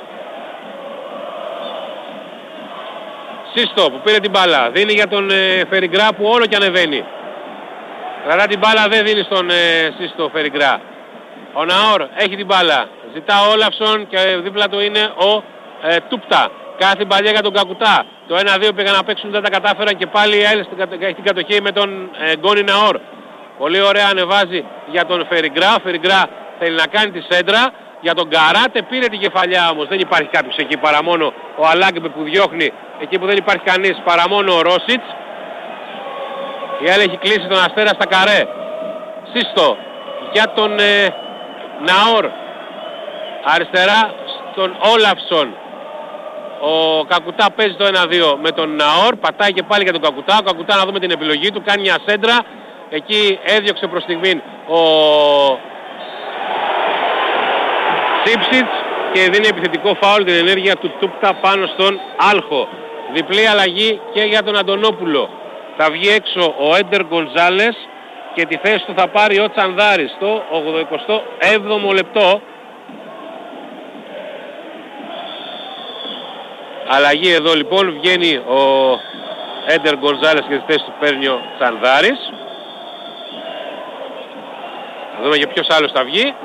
Σύστο που πήρε την μπάλα. Δίνει για τον ε, Φεριγκρά που όλο και ανεβαίνει. Κρατά την μπάλα, δεν δίνει στον ε, Σύστο Φεριγκρά. Ο Ναόρ έχει την μπάλα. Ζητά ο Όλαυσον και δίπλα του είναι ο ε, Τούπτα. Κάθε παλιά για τον Κακουτά. Το ένα δύο πήγαν να παίξουν, δεν τα κατάφεραν και πάλι η ΑΕΛ έχει την κατοχή με τον ε, Γκόνι Ναόρ. Πολύ ωραία ανεβάζει για τον Φεριγκρά. Ο Φεριγκρά θέλει να κάνει τη σέντρα. Για τον Καράτε πήρε την κεφαλιά όμως. Δεν υπάρχει κάποιος εκεί παρά μόνο ο Αλάγκμπε που διώχνει. Εκεί που δεν υπάρχει κανείς παρά μόνο ο Ρόσιτς. Η ΑΕΛ έχει κλείσει τον Αστέρα στα καρέ. Σύστο για τον ε, Ναόρ. Αριστερά στον Όλαυσον. Ο Κακουτά παίζει το ένα δύο με τον Ναόρ. Πατάει και πάλι για τον Κακουτά. Ο Κακουτά να δούμε την επιλογή του. Κάνει μια σέντρα. Εκεί έδιωξε προς στιγμήν ο Σίψιτς και δίνει επιθετικό φάουλ την ενέργεια του Τούπτα πάνω στον Άλχο. Διπλή αλλαγή και για τον Αντωνόπουλο. Θα βγει έξω ο Έντερ Γκονζάλες και τη θέση του θα πάρει ο Τσανδάρης στο ογδοηκοστό έβδομο λεπτό. Αλλαγή εδώ λοιπόν, βγαίνει ο Έντερ Γκονζάλες και τη θέση του παίρνει ο Τσανδάρης. Θα δούμε και ποιος άλλος θα βγει.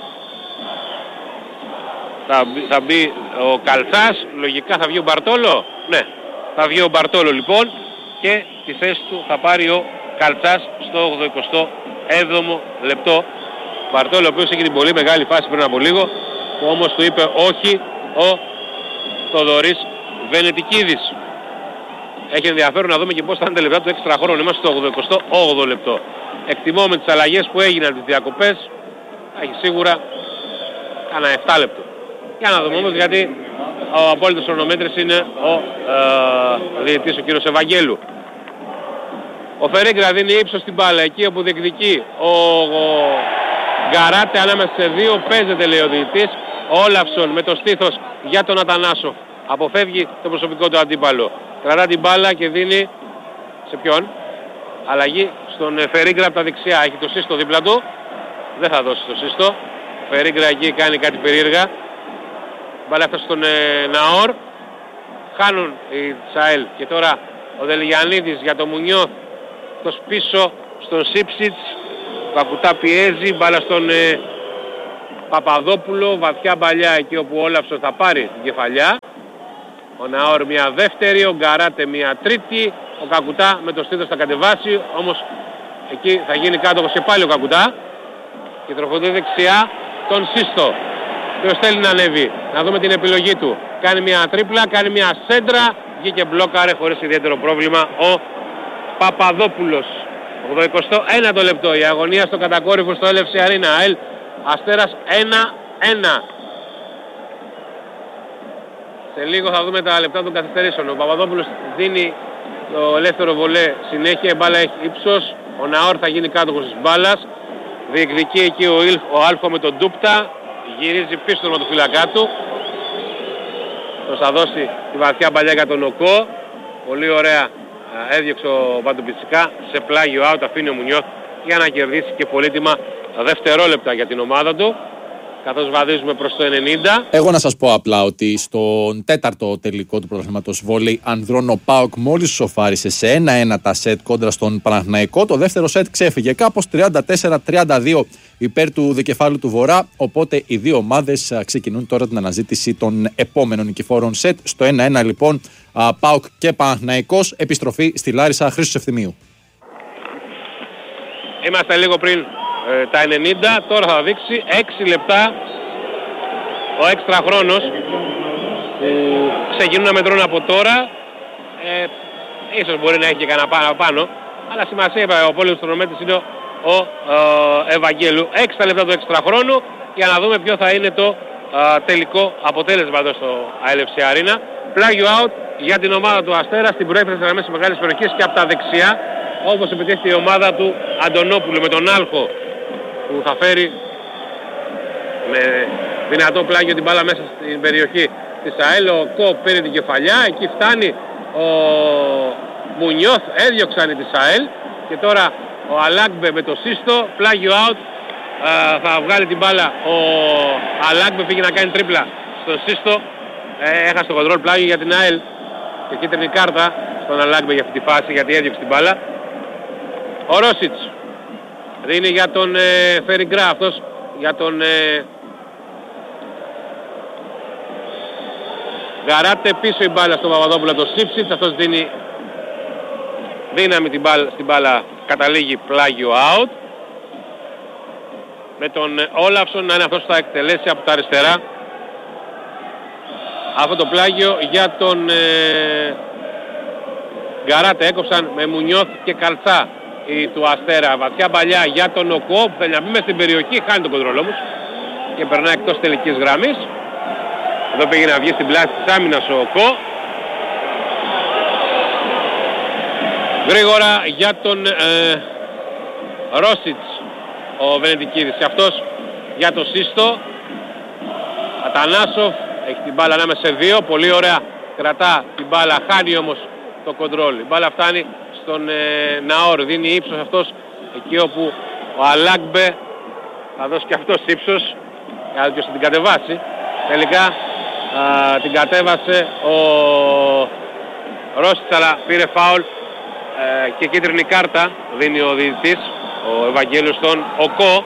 Θα, θα μπει ο Καλτσάς, λογικά θα βγει ο Μπαρτόλο. Ναι, θα βγει ο Μπαρτόλο λοιπόν και τη θέση του θα πάρει ο Καλτσάς στο ογδοηκοστό έβδομο λεπτό. Μπαρτόλο ο οποίος έχει την πολύ μεγάλη φάση πριν από λίγο που όμως του είπε όχι ο Θοδωρής Βενετικίδης. Έχει ενδιαφέρον να δούμε και πώς θα είναι τα λεπτά του έξτρα χρόνου. Είμαστε στο ογδοηκοστό όγδοο λεπτό. Εκτιμώ με τις αλλαγές που έγιναν τις διακοπές έχει σίγουρα κάνα επτά λεπτό. Για να δούμε όμως γιατί ο απόλυτος χρονομέτρης είναι ο ε, διαιτητής ο κύριος Ευαγγέλου. Ο Φερίγκρα δίνει ύψος στην μπάλα εκεί όπου διεκδικεί ο, ο Γκαράτε ανάμεσα σε δύο. Παίζεται λέει ο διαιτητής. Ο Όλαυσον με το στήθος για τον Ατανάσο. Αποφεύγει το προσωπικό του αντίπαλο. Κρατά την μπάλα και δίνει σε ποιον? Αλλαγή στον Φερίγκρα από τα δεξιά. Έχει το Σύστο δίπλα του. Δεν θα δώσει το Σύστο. Ο Φερίγκρα εκεί κάνει κάτι περίεργα. Μπάλα έφτασε στον ε, Ναόρ. Χάνουν οι Τσάιλ και τώρα ο Δελιγιαννίδης για το Μουνιώθ. αυτός πίσω στον Σίψιτς. Ο Κακουτά πιέζει, μπάλα στον ε, Παπαδόπουλο, βαθιά μπαλιά εκεί όπου ο Όλαυσον θα πάρει την κεφαλιά. Ο Ναόρ μια δεύτερη, ο Γκαράτε μια τρίτη, ο Κακουτά με το στήθος θα κατεβάσει, όμως εκεί θα γίνει κάτω και πάλι ο Κακουτά και τροφοδοτεί δεξιά τον Σύστο. Ποιος θέλει να ανέβει, να δούμε την επιλογή του. Κάνει μια τρίπλα, κάνει μια σέντρα, βγήκε μπλόκαρε χωρίς ιδιαίτερο πρόβλημα ο Παπαδόπουλος. ογδοηκοστό ένατο λεπτό, η αγωνία στο κατακόρυφο στο Έλ Εφ Σι Arena. ΑΕΛ Αστέρας ένα ένα. Σε λίγο θα δούμε τα λεπτά των καθυστερήσεων. Ο Παπαδόπουλος δίνει το ελεύθερο βολέ συνέχεια, η μπάλα έχει ύψος. Ο Ναόρ θα γίνει κάτοχος της μπάλας. Διεκδικεί εκεί ο, Ιλ, ο Άλφο με τον Ντούπτα. Γυρίζει πίσω τον ματοφυλακά του. Τους θα δώσει τη βαθιά παλιά για τον Οκό. Πολύ ωραία έδιωξε ο Βαντουπιτσικά σε πλάγιο out, αφήνει ο Μουνιώθ για να κερδίσει και πολύτιμα δευτερόλεπτα για την ομάδα του, καθώς βαδίζουμε προς το ενενήντα. Εγώ να σας πω απλά ότι στον τέταρτο τελικό του πρωταθλήματος βόλεϊ ανδρών ο ΠΑΟΚ μόλις σοφάρισε σε ένα ένα τα σετ κόντρα στον Παναθηναϊκό. Το δεύτερο σετ ξέφυγε κάπως τριάντα τέσσερα τριάντα δύο υπέρ του δικεφάλου του Βορρά, οπότε οι δύο ομάδες ξεκινούν τώρα την αναζήτηση των επόμενων νικηφόρων σετ. Στο ένα ένα λοιπόν ΠΑΟΚ και Παναθηναϊκός, επιστροφή στη Λάρισα. Χρήστος Ευθυμίου. Είμαστε λίγο πριν ε, τα ενενήντα, τώρα θα δείξει έξι λεπτά ο έξτρα χρόνος που ξεκινούν να μετρούν από τώρα. Ε, ίσως μπορεί να έχει και κανένα πάνω, πάνω αλλά σημασία είπα, ο πόλεμος χρονομέτρης είναι ο, ο, ο Ευαγγέλου. έξι λεπτά του έξτρα χρόνου για να δούμε ποιο θα είναι το α, τελικό αποτέλεσμα εδώ στο Έλ Εφ Σι Arena. Πλάγιο out για την ομάδα του Αστέρα στην προέκταση γραμμές της μεγάλης περιοχής και από τα δεξιά, όπως επιτέχει η ομάδα του Αντωνόπουλου με τον Άλχο που θα φέρει με δυνατό πλάγιο την μπάλα μέσα στην περιοχή της ΑΕΛ. Ο Κο πήρε την κεφαλιά, εκεί φτάνει ο Μουνιώθ, έδιωξαν της ΑΕΛ και τώρα ο Αλάγκμπε με το Σύστο, πλάγιο out, α, θα βγάλει την μπάλα ο Αλάγκμπε, πήγε να κάνει τρίπλα στο Σύστο, ε, έχασε το κοντρόλ, πλάγιο για την ΑΕΛ και κίτρινη κάρτα στον Αλάγκμπε για αυτή τη φάση γιατί έδιωξε την μπάλα. Ο Ρόσιτς δίνει για τον ε, Φεριγκρά, αυτός για τον ε, Γκαράτε, πίσω η μπάλα στον Παπαδόπουλο το Σίψιτς, αυτός δίνει δύναμη την μπάλα, στην μπάλα, καταλήγει πλάγιο out. Με τον ε, Όλαυσον να είναι αυτός που θα εκτελέσει από τα αριστερά αυτό το πλάγιο για τον ε, Γκαράτε. Έκοψαν με Μουνιώθ και Καλτσά του Αστέρα. Βαθιά παλιά για τον Οκό που θέλει να μπει μες στην περιοχή, χάνει τον κοντρόλ όμως και περνάει εκτός τελικής γραμμής. Εδώ πήγε να βγει στην πλάτη της άμυνας ο Οκό. Γρήγορα για τον ε, Ρόσιτς ο Βενετικίδης και αυτός για το Σύστο. Ατανάσοφ έχει την μπάλα ανάμεσα σε δύο, πολύ ωραία κρατά την μπάλα, χάνει όμως το κοντρόλ. Η μπάλα φτάνει στον ε, Ναόρ, δίνει ύψος αυτός εκεί όπου ο Αλάγκμπε θα δώσει και αυτός ύψος για να την κατεβάσει. Τελικά α, την κατέβασε ο Ρόσιτς αλλά πήρε φάουλ ε, και κίτρινη κάρτα δίνει ο διαιτητής, ο Ευαγγέλιος στον Οκό.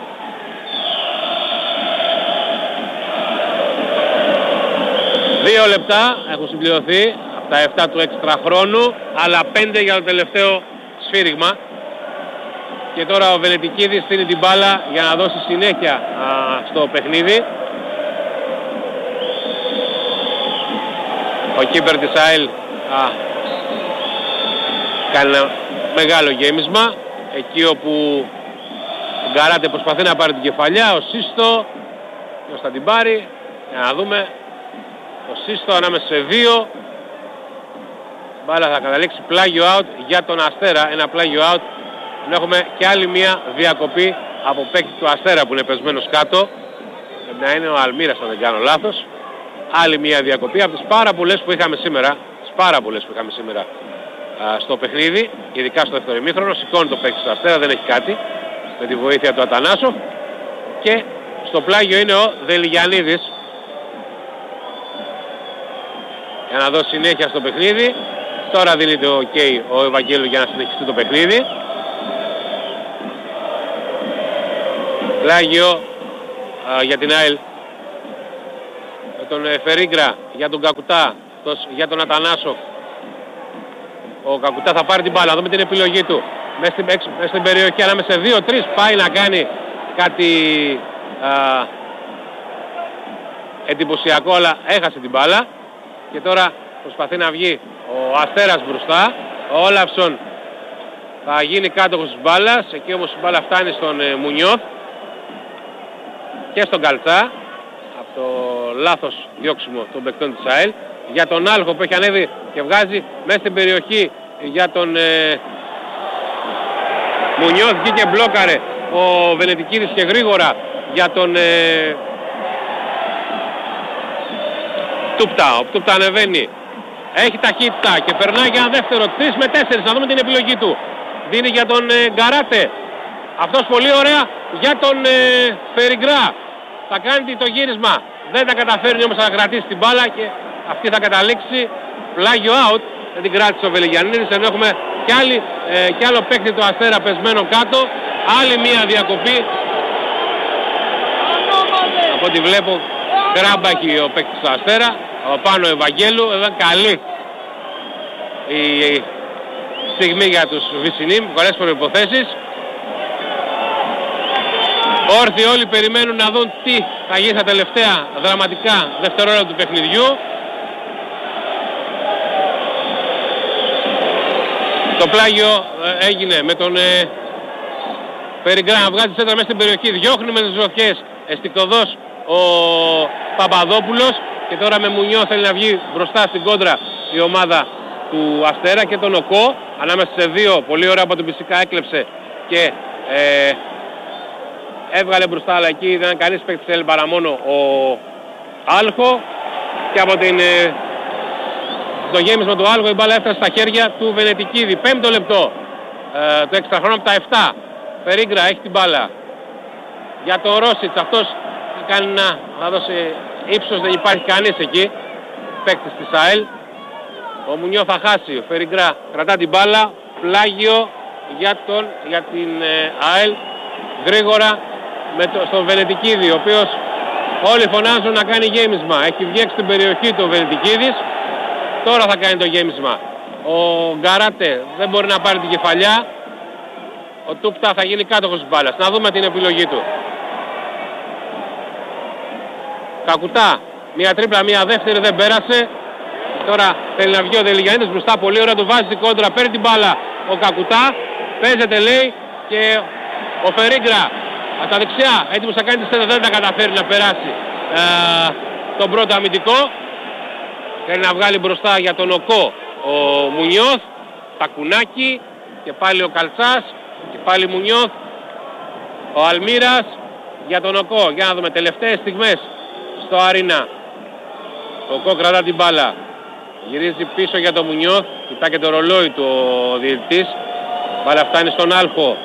Δύο λεπτά έχουν συμπληρωθεί από τα επτά του έξτρα χρόνου, αλλά πέντε για το τελευταίο σφύριγμα. Και τώρα ο Βενετικίδης στείλει την μπάλα για να δώσει συνέχεια α, στο παιχνίδι. Ο κύπερ της ΑΕΛ α, κάνει ένα μεγάλο γέμισμα. Εκεί όπου ο Γκαράτε προσπαθεί να πάρει την κεφαλιά, ο Σύστο, ποιος θα την πάρει, για να δούμε. Ο Σύστο ανάμεσα σε δύο. Μπάλα θα καταλήξει πλάγιο out για τον Αστέρα. Ένα πλάγιο out. Έχουμε και άλλη μια διακοπή από παίκτη του Αστέρα που είναι πεσμένος κάτω. Πρέπει να είναι ο Αλμύρας αν δεν κάνω λάθος. Άλλη μια διακοπή από τις πάρα πολλές που είχαμε σήμερα. Τις πάρα πολλές που είχαμε σήμερα α, στο παιχνίδι. Ειδικά στο δεύτερο ημίχρονο. Σηκώνει το παίκτη του Αστέρα, δεν έχει κάτι. Με τη βοήθεια του Ατανάσο. Και στο πλάγιο είναι ο Δελιγιαννίδης. Για να δώσει συνέχεια στο παιχνίδι. Τώρα δίνει το ok ο Ευαγγέλου για να συνεχίσει το παιχνίδι. Πλάγιο α, για την ΑΕΛ. Με τον ε, Φερίγκρα για τον Κακουτά, το, για τον Ατανάσοφ. Ο Κακουτά θα πάρει την μπάλα, δούμε την επιλογή του. Μέσα στην, έξω, μέσα στην περιοχή ανάμεσα σε δύο τρία πάει να κάνει κάτι α, εντυπωσιακό, αλλά έχασε την μπάλα. Και τώρα προσπαθεί να βγει ο Αστέρας μπροστά. Ο Όλαυσον θα γίνει κάτοχος της μπάλας. Εκεί όμως η μπάλα φτάνει στον ε, Μουνιώθ και στον Καλτσά. Από το λάθος διώξιμο των παικτών της ΑΕΛ. Για τον Άλχο που έχει ανέβει και βγάζει μέσα στην περιοχή για τον ε, Μουνιώθ. Βγήκε μπλόκαρε ο Βενετικίδης και γρήγορα για τον ε, Τούπτα. Ο Τούπτα ανεβαίνει. Έχει ταχύτητα και περνάει για ένα δεύτερο. τρία με τέσσερα. Να δούμε την επιλογή του. Δίνει για τον ε, Γκαράτε. Αυτός πολύ ωραία για τον ε, Φεριγκρά. Θα κάνει το γύρισμα. Δεν τα καταφέρνει όμως να κρατήσει την μπάλα και αυτή θα καταλήξει πλάγιο out. Δεν την κράτησε ο Βελιγιαννίδης, ενώ έχουμε κι, άλλη, ε, κι άλλο παίκτη του Αστέρα πεσμένο κάτω. Άλλη μία διακοπή. Από ό,τι βλέπω κράμπα έχει ο παίκτης του Αστέρα. Ο Πάνο Ευαγγέλου. Εδώ καλή η στιγμή για τους Βυσσινίμ. Πολλές προϋποθέσεις. Όρθιοι όλοι περιμένουν να δουν τι θα γίνει στα τελευταία δραματικά δευτερόλεπτα του παιχνιδιού. Το πλάγιο ε, έγινε με τον ε, Φεριγκρά να βγάζει σέντρα μέσα στην περιοχή. Διώχνει με τις ζωφιές αισθηκτοδός ο Παπαδόπουλος. Και τώρα με Μουνιό θέλει να βγει μπροστά στην κόντρα η ομάδα του Αστέρα και τον Οκό. Ανάμεσα σε δύο, πολύ ωραία από τον Πισικά έκλεψε και ε, έβγαλε μπροστά, αλλά εκεί δεν ήταν κανείς παίκτης, θέλει παρά μόνο ο Άλχο. Και από την, ε, το γέμισμα του Άλχο η μπάλα έφτασε στα χέρια του Βενετικίδη. Πέμπτο λεπτό, ε, το έξτρα χρόνο από τα επτά. Φερίγκρα έχει την μπάλα για τον Ρόσιτς. Αυτός κάνει να, να δώσει ύψος, δεν υπάρχει κανείς εκεί παίκτης της ΑΕΛ. Ο Μουνιό θα χάσει, ο Φεριγκρά κρατά την μπάλα. Πλάγιο για, τον, για την ε, ΑΕΛ γρήγορα με το, στον Βενετικίδη, ο οποίος όλοι φωνάζουν να κάνει γέμισμα. Έχει βγει έξω στην περιοχή του Βενετικίδης. Τώρα θα κάνει το γέμισμα. Ο Γκαράτε δεν μπορεί να πάρει την κεφαλιά. Ο Τούπτα θα γίνει κάτοχος της μπάλας. Να δούμε την επιλογή του. Κακουτά. Μια τρίπλα, μια δεύτερη, δεν πέρασε. Τώρα θέλει να βγει ο Δελιγιαννίδης μπροστά. Πολύ ωραία, του βάζει την κόντρα. Παίρνει την μπάλα ο Κακουτά. Παίζεται λέει και ο Φερίγκρα από τα δεξιά έτοιμος να κάνει τη στέντα, δεν τα καταφέρει να περάσει ε, τον πρώτο αμυντικό. Θέλει να βγάλει μπροστά για τον Οκό ο Μουνιώθ. Τακουνάκι και πάλι ο Καλτσάς και πάλι Μουνιώθ. Ο Αλμύρας για τον Οκό. Για να δούμε τελευταίες στιγμές στο Αρίνα. Ο Οκό κρατά την μπάλα. Γυρίζει πίσω για τον Μουνιώθ. Κοιτά και το ρολόι του ο διαιτητής. Μπάλα φτάνει στον Άλχο.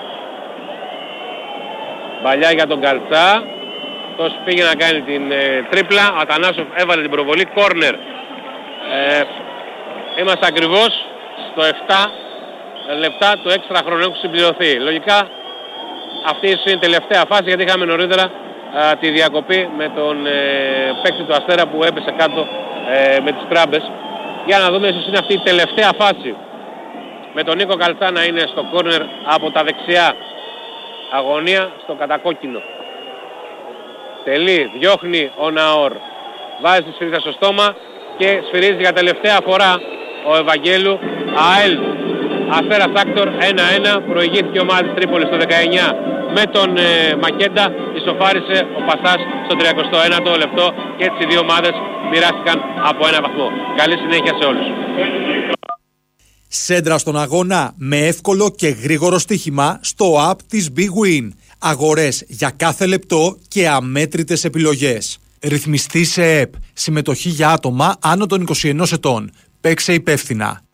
Μπαλιά για τον Καλτσά. Αυτός πήγε να κάνει την ε, τρίπλα. Ο Ατανάσοφ έβαλε την προβολή. Κόρνερ. Ε, είμαστε ακριβώς στο επτά λεπτά του έξτρα χρόνου έχουν συμπληρωθεί. Λογικά αυτή ίσως είναι η τελευταία φάση, γιατί είχαμε νωρίτερα α, τη διακοπή με τον ε, παίκτη του Αστέρα που έπεσε κάτω ε, με τις κράμπες. Για να δούμε, ίσως είναι αυτή η τελευταία φάση. Με τον Νίκο Καλτσά να είναι στο κόρνερ από τα δεξιά. Αγωνία στο κατακόκκινο. Τελεί, διώχνει ο Ναόρ. Βάζει τη σφυρίδα στο στόμα και σφυρίζει για τελευταία φορά ο Ευαγγέλου. ΑΕΛ Αστέρας Άκτορ ένα ένα. Προηγήθηκε η ομάδα της Τρίπολης στο δεκαεννιά με τον ε, Μακέντα. Ισοφάρισε ο Πασάς στο τριακοστό ένατο λεπτό και έτσι οι δύο ομάδες μοιράστηκαν από ένα βαθμό. Καλή συνέχεια σε όλους. Σέντρα στον αγώνα με εύκολο και γρήγορο στοίχημα στο app της Big Win. Αγορές για κάθε λεπτό και αμέτρητες επιλογές. Ρυθμιστή σε ΕΠ. Συμμετοχή για άτομα άνω των είκοσι ενός ετών. Παίξε υπεύθυνα.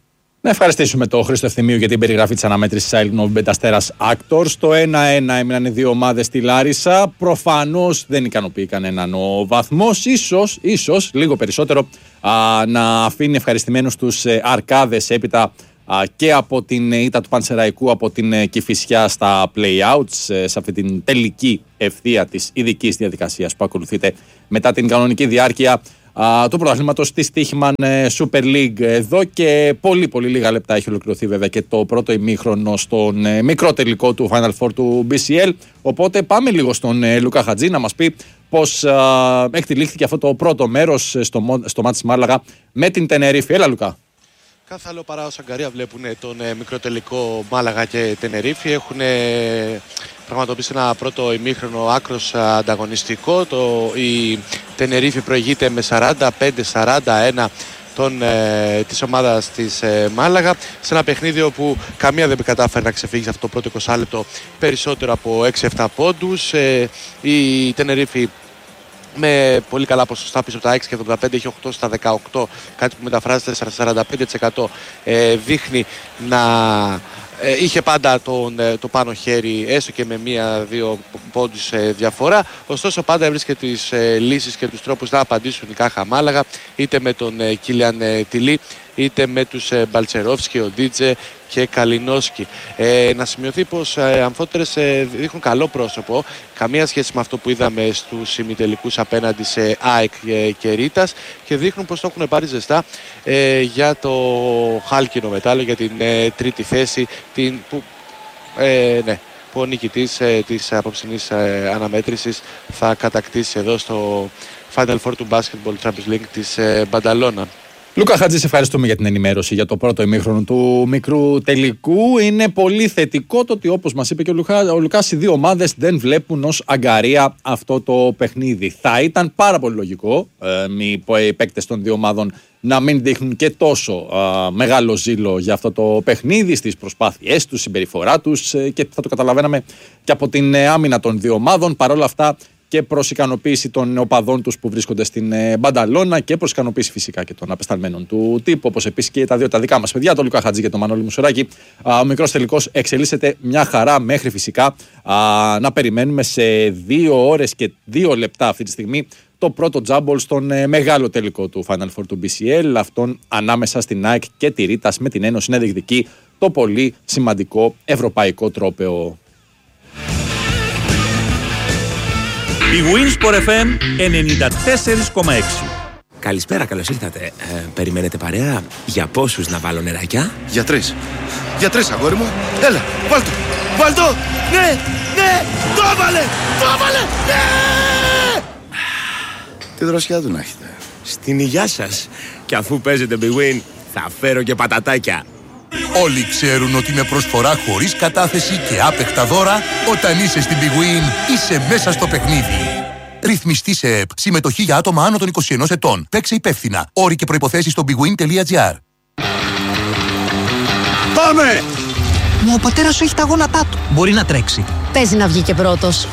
Να ευχαριστήσουμε τον Χρήστο Ευθυμίου για την περιγραφή της αναμέτρησης Novibet Αστέρας Actor. Στο ένα ένα έμειναν οι δύο ομάδες στη Λάρισα. Προφανώς δεν ικανοποιεί κανέναν ο βαθμός. Ίσως, ίσως λίγο περισσότερο α, να αφήνει ευχαριστημένους τους ε, Αρκάδες έπειτα α, και από την ήττα του Πανσεραϊκού από την ε, Κηφισιά στα play-outs, ε, σε αυτή την τελική ευθεία της ειδικής διαδικασίας που ακολουθείται μετά την κανονική διάρκεια του πρωταθλήματος της Στοίχημαν Super League. Εδώ και πολύ πολύ λίγα λεπτά έχει ολοκληρωθεί βέβαια και το πρώτο ημίχρονο στον ε, μικρό τελικό του Final Four του μπι σι ελ. Οπότε πάμε λίγο στον ε, Λουκά Χατζή να μας πει πώς ε, εκτελήχθηκε αυτό το πρώτο μέρος στο, στο μάτς της Μάλαγα με την Τενερίφη. Έλα Λουκά. Κάθε άλλο παρά ως αγκαρία βλέπουν τον ε, μικρό τελικό Μάλαγα και Τενερίφη. Έχουν ε, πραγματοποιήσει ένα πρώτο ημίχρονο άκρος ανταγωνιστικό. Το, η Τενερίφη προηγείται με σαράντα πέντε σαράντα ένα των, ε, της ομάδας της ε, Μάλαγα, σε ένα παιχνίδι όπου καμία δεν κατάφερε να ξεφύγει σε αυτό το πρώτο είκοσι λεπτό περισσότερο από έξι επτά πόντους. Ε, η Τενερίφη με πολύ καλά ποσοστά πίσω από τα έξι και εβδομήντα πέντε, έχει οκτώ στα δεκαοκτώ, κάτι που μεταφράζεται σε σαράντα πέντε τοις εκατό. Ε, δείχνει να ε, είχε πάντα τον, το πάνω χέρι, έστω και με μία-δύο πόντους ε, διαφορά. Ωστόσο πάντα έβρισκε τις ε, λύσεις και τους τρόπους να απαντήσουν η Κάχα Μάλαγα, είτε με τον ε, Κίλιαν ε, Τιλί, είτε με τους ε, Μπαλτσερόφσκι, ο Ντίτζε και Καλινόσκι. Ε, να σημειωθεί πως ε, αμφότερες ε, δείχνουν καλό πρόσωπο, καμία σχέση με αυτό που είδαμε στους ημιτελικούς απέναντι σε ΑΕΚ ε, και Ρίτας, και δείχνουν πως το έχουν πάρει ζεστά ε, για το χάλκινο μετάλλιο, για την ε, τρίτη θέση, την, που, ε, ναι, που ο νικητής ε, της απόψινής ε, αναμέτρησης θα κατακτήσει εδώ στο Final Four του Basketball Champions League της ε, Μπανταλώνα. Λούκα Χατζή, σε ευχαριστούμε για την ενημέρωση για το πρώτο ημίχρονο του μικρού τελικού. Είναι πολύ θετικό το ότι, όπως μας είπε και ο, Λουκά, ο Λουκάς, οι δύο ομάδες δεν βλέπουν ως αγκαρία αυτό το παιχνίδι. Θα ήταν πάρα πολύ λογικό ε, οι παίκτες των δύο ομάδων να μην δείχνουν και τόσο ε, μεγάλο ζήλο για αυτό το παιχνίδι, στις προσπάθειές τους, συμπεριφορά τους, ε, και θα το καταλαβαίναμε και από την ε, άμυνα των δύο ομάδων. Παρ' όλα αυτά, και προς ικανοποίηση των οπαδών τους που βρίσκονται στην ε, Μπανταλώνα και προς ικανοποίηση φυσικά και των απεσταλμένων του τύπου, όπως επίσης και τα δύο τα δικά μας παιδιά, τον Λουκά Χατζή και τον Μανώλη Μουσουράκη. Α, ο μικρός τελικός εξελίσσεται μια χαρά, μέχρι φυσικά α, να περιμένουμε σε δύο ώρες και δύο λεπτά αυτή τη στιγμή το πρώτο τζάμπολ στον ε, μεγάλο τελικό του Final Four του μπι σι ελ, αυτόν ανάμεσα στην ΑΕΚ και τη Ρίτας, με την Ένωση να διεκδικεί το πολύ σημαντικό ευρωπαϊκό τρόπαιο. Η Winsport εφ εμ ενενήντα τέσσερα κόμμα έξι. Καλησπέρα, καλώς ήρθατε. Ε, περιμένετε παρέα? Για πόσους να βάλω νεράκια? Για τρεις. Για τρεις, αγόρι μου. Έλα, βάλ' το. Βάλ' το. Ναι, ναι, το έβαλε, το έβαλε, ναι! Τι δροσιά του να έχετε. Στην υγειά σας. Και αφού παίζετε Big Win, θα φέρω και πατατάκια. Όλοι ξέρουν ότι με προσφορά χωρίς κατάθεση και άπεχτα δώρα, όταν είσαι στην Big Win, είσαι μέσα στο παιχνίδι. Ρυθμιστή σε ΕΠ. Συμμετοχή για άτομα άνω των είκοσι ενός ετών. Παίξε υπεύθυνα. Όροι και προϋποθέσεις στο big win τελεία gr. Πάμε! Μα ο πατέρας σου έχει τα γόνατά του. Μπορεί να τρέξει. Παίζει να βγει και πρώτος.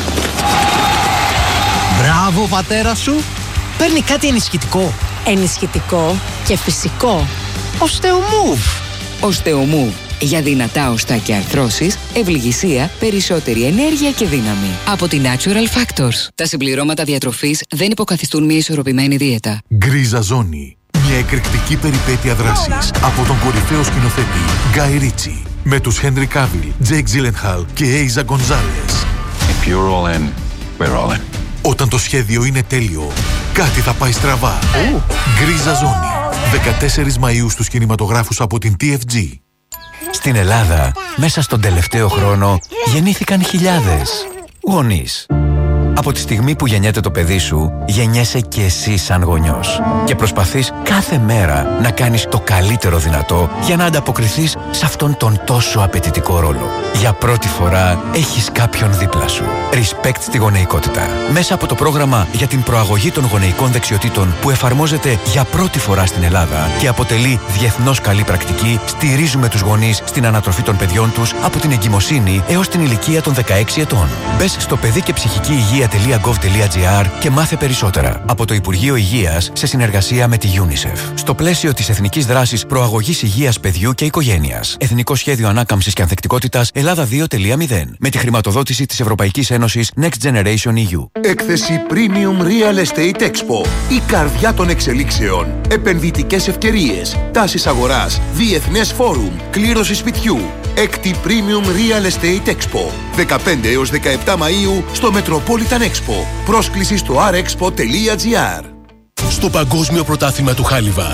Μπράβο, πατέρα σου. Παίρνει κάτι ενισχυτικό. Ενισχυτικό και φυσικό. Οστεομούβ. Οστεομούβ. Για δυνατά οστά και αρθρώσεις, ευληγησία, περισσότερη ενέργεια και δύναμη. Από τη Natural Factors. Τα συμπληρώματα διατροφής δεν υποκαθιστούν μια ισορροπημένη δίαιτα. Γκρίζα ζώνη. Μια εκρηκτική περιπέτεια δράσης από τον κορυφαίο σκηνοθέτη Γκάι Ρίτσι. Με τους Χένρι Κάβιλ, Τζέικ Τζίλενχαλ και Έιζα Γκονζάλες. If you're all in, we're all in. Όταν το σχέδιο είναι τέλειο, κάτι θα πάει στραβά. Oh. Γκρίζα ζώνη. δεκατέσσερις Μαΐου στους κινηματογράφους από την τι εφ τζι. Στην Ελλάδα, μέσα στον τελευταίο χρόνο, γεννήθηκαν χιλιάδες γονείς. Από τη στιγμή που γεννιέται το παιδί σου, γεννιέσαι και εσύ σαν γονιός. Και προσπαθείς κάθε μέρα να κάνεις το καλύτερο δυνατό για να ανταποκριθείς σε αυτόν τον τόσο απαιτητικό ρόλο. Για πρώτη φορά έχεις κάποιον δίπλα σου. Respect στη γονεϊκότητα. Μέσα από το πρόγραμμα για την προαγωγή των γονεϊκών δεξιοτήτων που εφαρμόζεται για πρώτη φορά στην Ελλάδα και αποτελεί διεθνώς καλή πρακτική, στηρίζουμε τους γονείς στην ανατροφή των παιδιών τους από την εγκυμοσύνη έως την ηλικία των δεκαέξι ετών. Μπες στο παιδί και ψυχική υγεία τελεία γκοβ τελεία τζι άρ και μάθε περισσότερα από το Υπουργείο Υγείας σε συνεργασία με τη UNICEF. Στο πλαίσιο της Εθνικής Δράσης Προαγωγής Υγείας Παιδιού και Οικογένειας. Εθνικό Σχέδιο Ανάκαμψης και Ανθεκτικότητας Ελλάδα δύο τελεία μηδέν. Με τη χρηματοδότηση της Ευρωπαϊκής Ένωσης Next Generation ι γιου. Έκθεση Premium Real Estate Expo. Η καρδιά των εξελίξεων. Επενδυτικές ευκαιρίες. Τάσεις αγοράς. Διεθνές φόρουμ. Κλήρωση σπιτιού. Έκτη Premium Real Estate Expo. δεκαπέντε έως δεκαεπτά Μαΐου στο Metropolitan Expo. Πρόσκληση στο αρ εξπο τελεία τζι άρ. Στο Παγκόσμιο Πρωτάθλημα του Χάλιβα